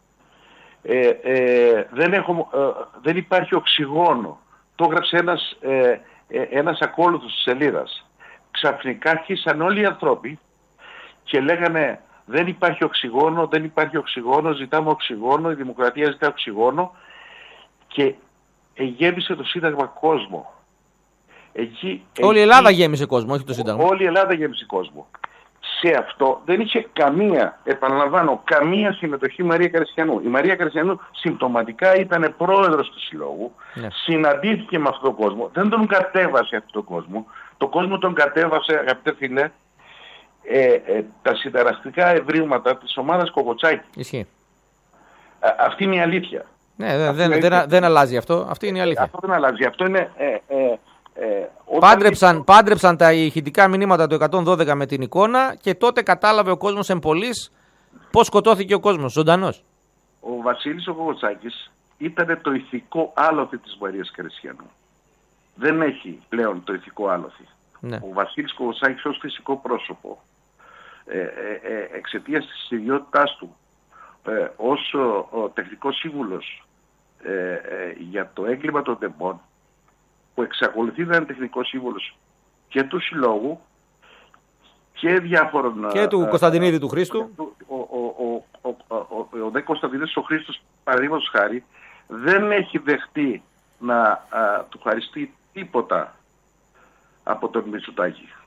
G: Ε, ε, δεν, έχω, ε, δεν υπάρχει οξυγόνο. Το έγραψε ένας, ε, ε, ένας ακόλουθος της σελίδας. Ξαφνικά αρχίσαν όλοι οι άνθρωποι και λέγανε δεν υπάρχει οξυγόνο, δεν υπάρχει οξυγόνο, ζητάμε οξυγόνο, η δημοκρατία ζητά οξυγόνο, και γέμισε το Σύνταγμα κόσμο. Εκεί,
F: όλη η
G: εκεί,
F: Ελλάδα γέμισε κόσμο, όχι το Σύνταγμα.
G: Όλη η Ελλάδα γέμισε κόσμο. Σε αυτό δεν είχε καμία, επαναλαμβάνω, καμία συμμετοχή η Μαρία Καριστιανού. Η Μαρία Καριστιανού συμπτωματικά ήταν πρόεδρος του Συλλόγου, ναι. Συναντήθηκε με αυτόν τον κόσμο, δεν τον κατέβασε αυτόν τον κόσμο. Το κόσμο τον κατέβασε, αγαπητέ φίλε, ε, ε, τα συνταρακτικά ευρήματα της ομάδας Κοκοτσάκη.
F: Ισχύει.
G: Α, αυτή είναι η αλήθεια.
F: Ναι, δεν, δεν, δεν, δεν, δεν αλλάζει αυτό. Αυτή είναι η αλήθεια.
G: Αυτό δεν αλλάζει. Αυτό είναι... Ε, ε, Ε,
F: πάντρεψαν, είναι... πάντρεψαν τα ηχητικά μηνύματα του εκατόν δώδεκα με την εικόνα και τότε κατάλαβε ο κόσμος εμπολής πώς σκοτώθηκε ο κόσμος, ζωντανός.
G: Ο Βασίλης ο Κοκοτσάκης ήταν το ηθικό άλοθη της Μαρίας Καριστιανού. Δεν έχει πλέον το ηθικό άλοθη. Ναι. Ο Βασίλης Κοκοτσάκης ως φυσικό πρόσωπο, ε, ε, ε, εξαιτίας της ιδιότητάς του, ε, ως ο, ο τεχνικός σύμβουλος ε, ε, για το έγκλημα των τεμπών, που εξακολουθεί να είναι τεχνικός σύμβουλος και του Συλλόγου και διάφορων...
F: Και του α, Κωνσταντινίδη α, του Χρήστου.
G: Ο, ο, ο, ο, ο, ο, ο δε Κωνσταντινίδης ο Χρήστος, παραδείγματος χάρη, δεν έχει δεχτεί να α, του χαριστεί τίποτα από τον Μητσοτάκη.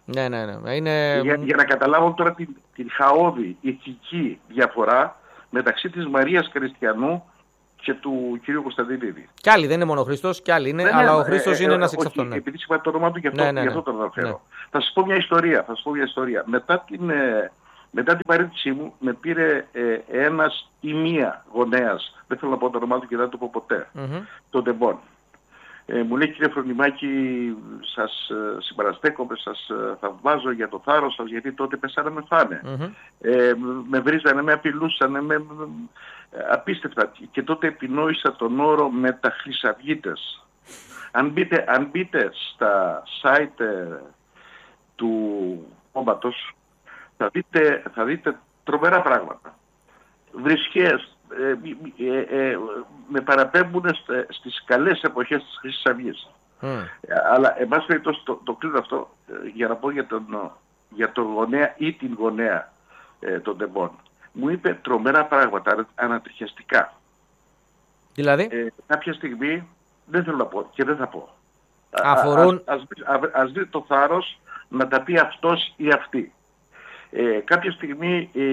F: Ναι, ναι, ναι. Είναι...
G: Για, για να καταλάβω τώρα την, την χαόδη ηθική διαφορά μεταξύ της Μαρίας Κριστιανού και του κ. Κωνσταντινίδη.
F: Κι άλλοι, δεν είναι μόνο ο Χρήστος, κι άλλοι είναι, ναι, αλλά ναι, ο Χρήστος ε, είναι ε, ένας εξ αυτών. Ναι.
G: Επειδή είπα το όνομα του, γι' αυτό,
F: ναι, ναι, ναι.
G: γι αυτό το αναφέρω.
F: Ναι.
G: Θα σας πω μια ιστορία. Θα σας πω μια ιστορία. Μετά την, ε, μετά την παρέτησή μου, με πήρε ε, ένας ή μία γονέας, δεν θέλω να πω το όνομα του και δεν το πω ποτέ, mm-hmm. τον Ντεμπόν. Ε, μου λέει, κύριε Φρονιμάκη, σας ε, συμπαραστέκομαι, σας ε, θαυμάζω για το θάρρος σας, γιατί τότε πέσανε με φάνε. Mm-hmm. Ε, με βρίζανε, με απειλούσανε, με, με, απίστευτα. Και τότε επινόησα τον όρο μεταχρυσαυγίτες. Αν μπείτε, αν μπείτε στα site ε, του κόμματος, θα δείτε, θα δείτε τρομερά πράγματα. Βρισχές, Ε, ε, ε, με παραπέμπουν στις καλές εποχές της Χρυσής Αυγής. Mm. Ε, αλλά εν πάση περιπτώσει το, το κλείνω αυτό ε, για να πω για τον, για τον γονέα ή την γονέα ε, των Ντεμπόν. Μου είπε τρομερά πράγματα ανατριχιαστικά.
F: Δηλαδή?
G: Ε, κάποια στιγμή δεν θέλω να πω και δεν θα πω.
F: Αφορούν...
G: Ας, ας, ας, ας δει το θάρρος να τα πει αυτός ή αυτή. Ε, κάποια στιγμή ε,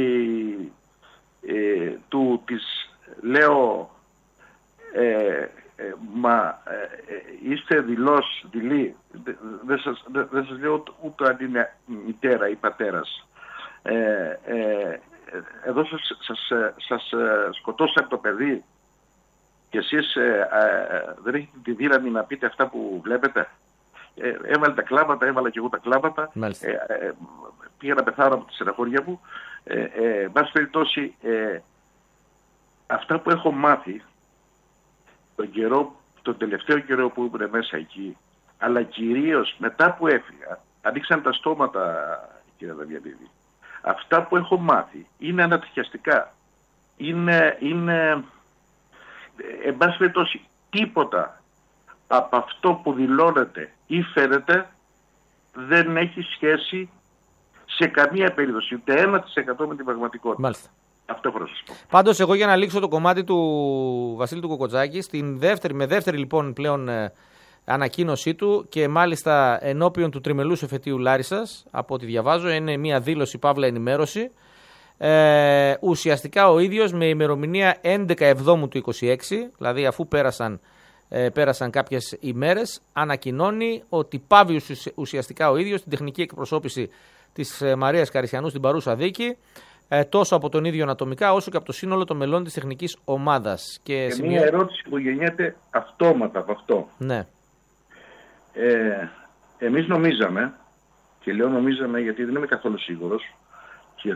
G: Ε, του της λέω ε, ε, μα ε, ε, είστε δηλός, δειλή, δεν δε σας, δε, δε σας λέω ούτε αν είναι μητέρα ή πατέρας. Ε, ε, εδώ σας, σας, σας σκοτώσαν το παιδί και εσείς ε, ε, δεν έχετε τη δύναμη να πείτε αυτά που βλέπετε. Ε, έβαλε τα κλάματα, έβαλα και εγώ τα κλάματα. Ε, ε, πήγα να πεθάνω από τη στεναχώρια μου. Ε, ε, βάση περιπτώσει, ε, αυτά που έχω μάθει τον, καιρό, τον τελευταίο καιρό που ήμουν μέσα εκεί, αλλά κυρίως μετά που έφυγα, ανοίξαν τα στόματα, κύριε Δαβιανίδη. Αυτά που έχω μάθει είναι ανατριχιαστικά. Είναι, είναι εν πάση περιπτώσει, τίποτα από αυτό που δηλώνεται ή φαίνεται δεν έχει σχέση σε καμία περίπτωση, ούτε ένα τοις εκατό με την πραγματικότητα.
F: Μάλιστα.
G: Αυτό πρέπει να σας πω.
F: Πάντως, εγώ για να λήξω το κομμάτι του Βασίλη του Κοκοτζάκη, στην δεύτερη, με δεύτερη λοιπόν πλέον ε, ανακοίνωσή του και μάλιστα ενώπιον του τριμελούς εφετείου Λάρισσας, από ό,τι διαβάζω, είναι μια δήλωση παύλα ενημέρωση. Ε, ουσιαστικά ο ίδιος με ημερομηνία έντεκα Εβδόμου του είκοσι έξι, δηλαδή αφού πέρασαν, ε, πέρασαν κάποιες ημέρες, ανακοινώνει ότι πάβει ουσιαστικά ο ίδιος την τεχνική εκπροσώπηση της Μαρίας Καριστιανού στην παρούσα δίκη, ε, τόσο από τον ίδιο ανατομικά όσο και από το σύνολο των μελών της τεχνικής ομάδας. Και,
G: και
F: σημείο...
G: μια ερώτηση που γεννιέται αυτόματα από αυτό.
F: Ναι.
G: Ε, εμείς νομίζαμε, και λέω νομίζαμε γιατί δεν είμαι καθόλου σίγουρος, και ε,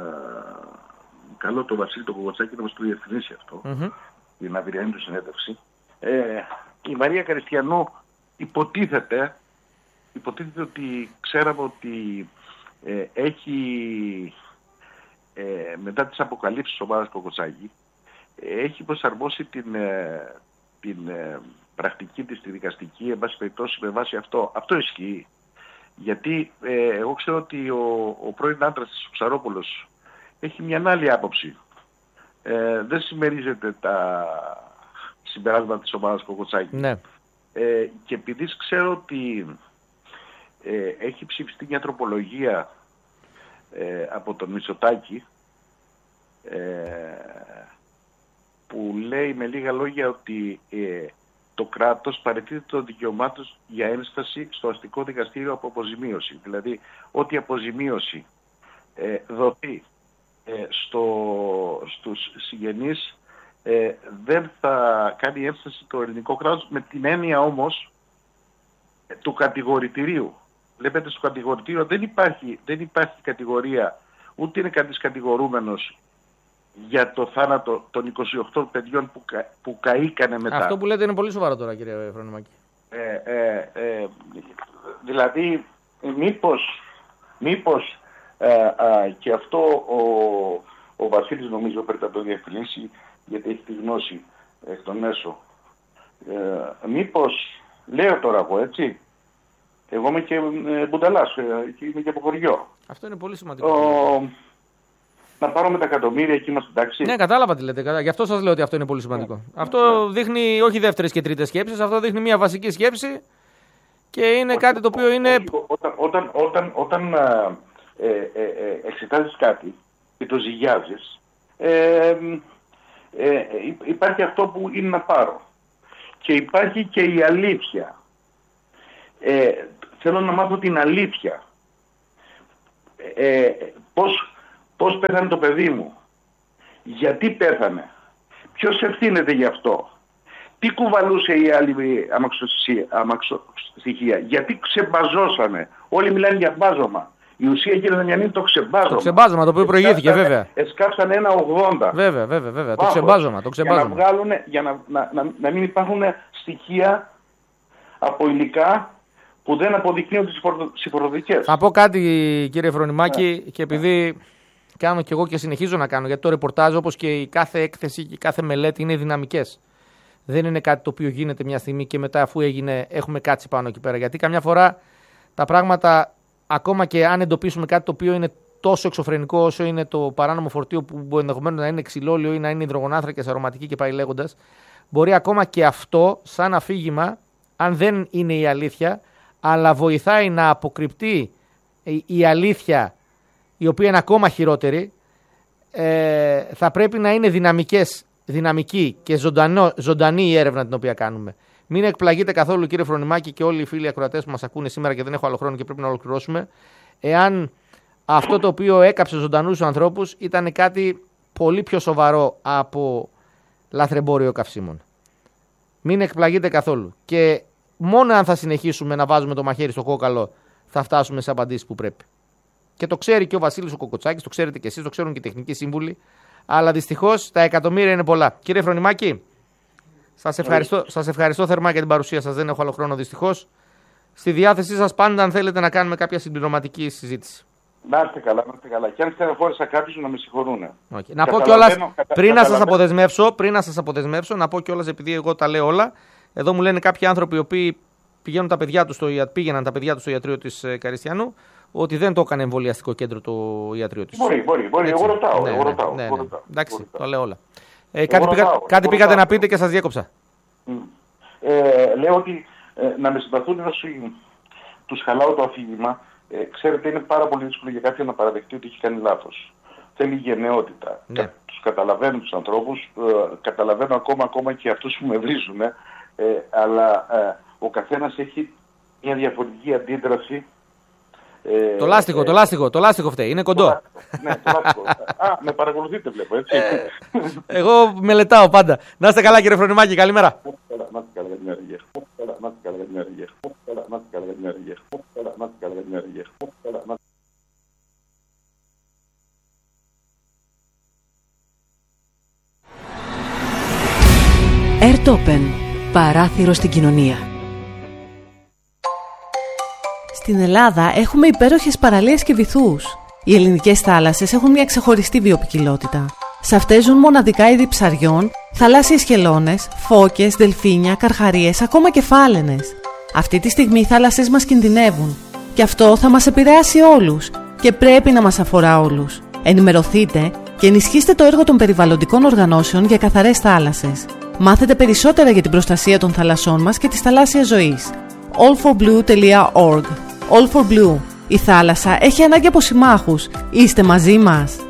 G: καλό το Βασίλη τον Κοκοτσάκη να μας το διευκρινίσει αυτό, mm-hmm. την αυριανή του συνέντευξη. Ε, η Μαρία Καριστιανού υποτίθεται, υποτίθεται ότι ξέραμε ότι ε, έχει ε, μετά τις αποκαλύψεις της ομάδας Κοκοτσάκη ε, έχει προσαρμόσει την, ε, την ε, πρακτική της, τη δικαστική, εν πάση περιπτώσει με βάση αυτό. Αυτό ισχύει. Γιατί ε, εγώ ξέρω ότι ο, ο πρώην άντρας της Ψαρόπουλος έχει μια άλλη άποψη. Ε, δεν συμμερίζεται τα συμπεράσματα της ομάδας Κοκοτσάκη.
F: Ναι.
G: Ε, και επειδή ξέρω ότι ε, έχει ψηφιστεί μια τροπολογία ε, από τον Μητσοτάκη ε, που λέει με λίγα λόγια ότι ε, το κράτος παραιτείται των δικαιωμάτων για ένσταση στο αστικό δικαστήριο από αποζημίωση. Δηλαδή, ό,τι αποζημίωση ε, δοθεί ε, στο, στους συγγενείς ε, δεν θα κάνει ένσταση το ελληνικό κράτος, με την έννοια όμως ε, του κατηγορητηρίου. Βλέπετε, στο κατηγορητήριο δεν υπάρχει, δεν υπάρχει κατηγορία, ούτε είναι κανείς κατηγορούμενος για το θάνατο των είκοσι οκτώ παιδιών που, κα, που καήκανε μετά.
F: Αυτό που λέτε είναι πολύ σοβαρό τώρα, κύριε Φρονιμάκη.
G: Ε, ε, ε, δηλαδή, μήπως, μήπως ε, ε, και αυτό ο, ο Βασίλης νομίζω πρέπει να το διευκρινίσει, γιατί έχει τη γνώση εκ των έσω. Ε, μήπως, λέω τώρα εγώ έτσι, εγώ είμαι και ε, μπουνταλάς, ε, και είμαι και από χωριό.
F: Αυτό είναι πολύ σημαντικό.
G: Ο, να πάρουμε τα εκατομμύρια εκεί είμαστε εντάξει.
F: Ναι, κατάλαβα τι λέτε. Γι' αυτό σας λέω ότι αυτό είναι πολύ σημαντικό. Ναι. Αυτό ναι. δείχνει όχι δεύτερες και τρίτες σκέψεις, αυτό δείχνει μια βασική σκέψη και είναι όχι, κάτι το οποίο είναι...
G: Όχι, όταν όταν, όταν, όταν ε, ε, ε, εξετάζεις κάτι και το ζυγιάζεις, ε, ε, υπάρχει αυτό που είναι να πάρω και υπάρχει και η αλήθεια. Ε, θέλω να μάθω την αλήθεια. Ε, πώς, πώς πέθανε το παιδί μου, γιατί πέθανε, ποιος ευθύνεται γι' αυτό, τι κουβαλούσε η άλλη αμαξοστοιχεία, γιατί ξεμπαζώσανε. Όλοι μιλάνε για μπάζωμα. Η ουσία, κύριε Δαμιανή, είναι το ξεμπάζωμα.
F: Το ξεμπάζωμα, το οποίο προηγήθηκε, βέβαια.
G: Εσκάψανε ένα ογδόντα.
F: Βέβαια, βέβαια, βέβαια. Το ξεμπάζωμα, το ξεμπάζωμα.
G: Για να βγάλουν, για να, να, να, να μην υπάρχουν στοιχεία από υλικά που δεν αποδεικνύουν τις συφοροδικές.
F: Θα πω κάτι, κύριε Φρονιμάκη, yeah. και επειδή κάνω κι εγώ και συνεχίζω να κάνω, γιατί το ρεπορτάζ, όπως και η κάθε έκθεση και η κάθε μελέτη, είναι δυναμικές. Δεν είναι κάτι το οποίο γίνεται μια στιγμή και μετά, αφού έγινε, έχουμε κάτσει πάνω εκεί πέρα. Γιατί καμιά φορά τα πράγματα, ακόμα και αν εντοπίσουμε κάτι το οποίο είναι τόσο εξωφρενικό όσο είναι το παράνομο φορτίο, που ενδεχομένως να είναι ξυλόλαιο ή να είναι υδρογονάνθρακες, αρωματική και πάει λέγοντας, μπορεί ακόμα και αυτό, σαν αφήγημα, αν δεν είναι η αλήθεια, αλλά βοηθάει να αποκρυπτεί η αλήθεια, η οποία είναι ακόμα χειρότερη, ε, θα πρέπει να είναι δυναμικές, δυναμική και ζωντανό, ζωντανή η έρευνα την οποία κάνουμε. Μην εκπλαγείτε καθόλου, κύριε Φρονιμάκη, και όλοι οι φίλοι ακροατές που μας ακούνε σήμερα, και δεν έχω άλλο χρόνο και πρέπει να ολοκληρώσουμε, εάν αυτό το οποίο έκαψε ζωντανούς ανθρώπους ήταν κάτι πολύ πιο σοβαρό από λαθρεμπόριο καυσίμων. Μην εκπλαγείτε καθόλου. Και μόνο αν θα συνεχίσουμε να βάζουμε το μαχαίρι στο κόκαλο, θα φτάσουμε σε απαντήσεις που πρέπει. Και το ξέρει και ο Βασίλης ο Κοκοτσάκης, το ξέρετε και εσείς, το ξέρουν και οι τεχνικοί σύμβουλοι. Αλλά δυστυχώς τα εκατομμύρια είναι πολλά. Κύριε Φρονιμάκη, σας ευχαριστώ, σας ευχαριστώ θερμά για την παρουσία σας. Δεν έχω άλλο χρόνο δυστυχώς. Στη διάθεσή σας πάντα, αν θέλετε να κάνουμε κάποια συμπληρωματική συζήτηση.
G: Να είστε καλά, να είστε καλά. Και αν στεναχώρησα κάποιους, να με συγχωρούν.
F: Okay. Να πω κιόλας, πριν να σας αποδεσμεύσω, πριν να σας αποδεσμεύσω, να πω κιόλας, επειδή εγώ τα λέω όλα. Εδώ μου λένε κάποιοι άνθρωποι οι οποίοι πηγαίνουν τα παιδιά τους στο, πήγαιναν τα παιδιά τους στο ιατρείο της Καριστιανού, ότι δεν το έκανε εμβολιαστικό κέντρο το ιατρείο της.
G: Μπορεί, μπορεί, μπορεί. Εγώ ρωτάω.
F: Ναι,
G: εγώ ρωτάω,
F: ναι,
G: εγώ
F: ναι.
G: ρωτάω.
F: Εντάξει,
G: εγώ
F: το λέω όλα. Ε, κάτι πήγα, ρωτάω, κάτι πήγατε ρωτάω. να πείτε και σας διέκοψα.
G: Mm. Ε, λέω ότι ε, να με συμπαθούν όσοι τους χαλάω το αφήγημα. Ε, ξέρετε, είναι πάρα πολύ δύσκολο για κάποιον να παραδεχτεί ότι έχει κάνει λάθος. Θέλει γενναιότητα.
F: Ναι.
G: Κα, τους καταλαβαίνω τους ανθρώπους, ε, καταλαβαίνω ακόμα, ακόμα και αυτούς που με βρίζουν, ε, αλλά ε, ο καθένας έχει μια διαφορετική αντίδραση.
F: Ε, το λάστιχο, ε, το λάστιχο, το λάστιχο φταίει, είναι κοντό.
G: Το ναι, το λάστιχο. Α, με παρακολουθείτε βλέπω, έτσι.
F: Ε, εγώ μελετάω πάντα. Να είστε καλά, κύριε Φρονιμάκη, καλημέρα.
G: Να είστε καλά για την αργία. Να είστε καλά για την αργία. Να είστε καλά για την αργία. Να είστε καλά για την αργία.
C: Ερτόπεν, παράθυρο στην κοινωνία.
H: Στην Ελλάδα έχουμε υπέροχες παραλίες και βυθούς. Οι ελληνικές θάλασσες έχουν μια ξεχωριστή βιοποικιλότητα. Σε αυτές ζουν μοναδικά είδη ψαριών, θαλάσσιες χελώνες, φώκες, δελφίνια, καρχαρίες, ακόμα και φάλαινες. Αυτή τη στιγμή οι θάλασσες μας κινδυνεύουν. Και αυτό θα μας επηρεάσει όλους και πρέπει να μας αφορά όλους. Ενημερωθείτε και ενισχύστε το έργο των περιβαλλοντικών οργανώσεων για καθαρές θάλασσες. Μάθετε περισσότερα για την προστασία των θαλασσών μας και της θαλάσσιας ζωής. all for blue dot org. All for Blue. Η θάλασσα έχει ανάγκη από συμμάχους. Είστε μαζί μας.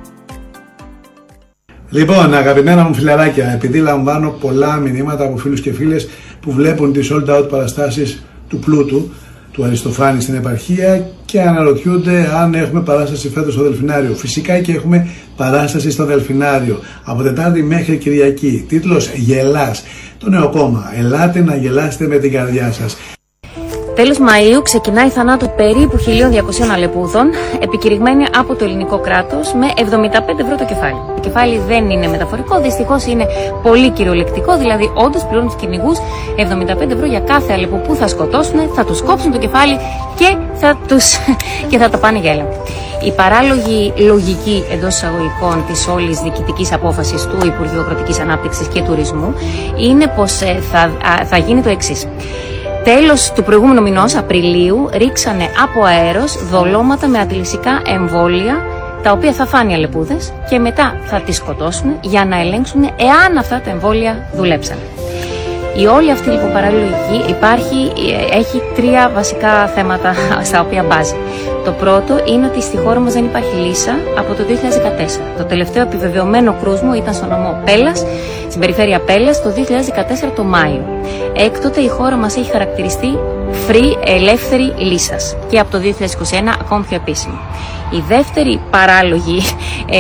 D: Λοιπόν, αγαπημένα μου φιλαράκια, επειδή λαμβάνω πολλά μηνύματα από φίλους και φίλες που βλέπουν τις sold out παραστάσεις του Πλούτου, του Αριστοφάνη στην επαρχία, και αναρωτιούνται αν έχουμε παράσταση φέτος στο Δελφινάριο. Φυσικά και έχουμε παράσταση στο Δελφινάριο από Τετάρτη μέχρι Κυριακή. Τίτλος «Γελάς». Το νέο κόμμα. Ελάτε να γελάσετε με την καρδιά σας.
I: Τέλος Μαΐου ξεκινάει η θανάτου περίπου χίλια διακοσίων αλεπούδων, επικηρυγμένη από το ελληνικό κράτος, με εβδομήντα πέντε ευρώ το κεφάλι. Το κεφάλι δεν είναι μεταφορικό, δυστυχώς είναι πολύ κυριολεκτικό, δηλαδή όντως πληρώνουν τους κυνηγούς εβδομήντα πέντε ευρώ για κάθε αλεπού που θα σκοτώσουν, θα τους κόψουν το κεφάλι και θα, τους... και θα τα πάνε για έλα. Η παράλογη λογική εντός εισαγωγικών της όλης διοικητικής απόφασης του Υπουργείου Αγροτικής Ανάπτυξης και Τουρισμού είναι πως θα, θα γίνει το εξής. Τέλος του προηγούμενου μηνός, Απριλίου, ρίξανε από αέρος δολώματα με αντιλυσικά εμβόλια, τα οποία θα φάνε οι αλεπούδες και μετά θα τις σκοτώσουν για να ελέγξουν εάν αυτά τα εμβόλια δουλέψαν. Η όλη αυτή λοιπόν παραλογική υπάρχει, έχει τρία βασικά θέματα στα οποία μπάζει. Το πρώτο είναι ότι στη χώρα μας δεν υπάρχει λύσα από το δύο χιλιάδες δεκατέσσερα. Το τελευταίο επιβεβαιωμένο κρούσμο ήταν στο νομό Πέλλας, στην περιφέρεια Πέλλας, το δύο χιλιάδες δεκατέσσερα το Μάιο. Έκτοτε η χώρα μας έχει χαρακτηριστεί free, ελεύθερη λύσας και από το δύο χιλιάδες είκοσι ένα ακόμη πιο επίσημη. Η δεύτερη παράλογη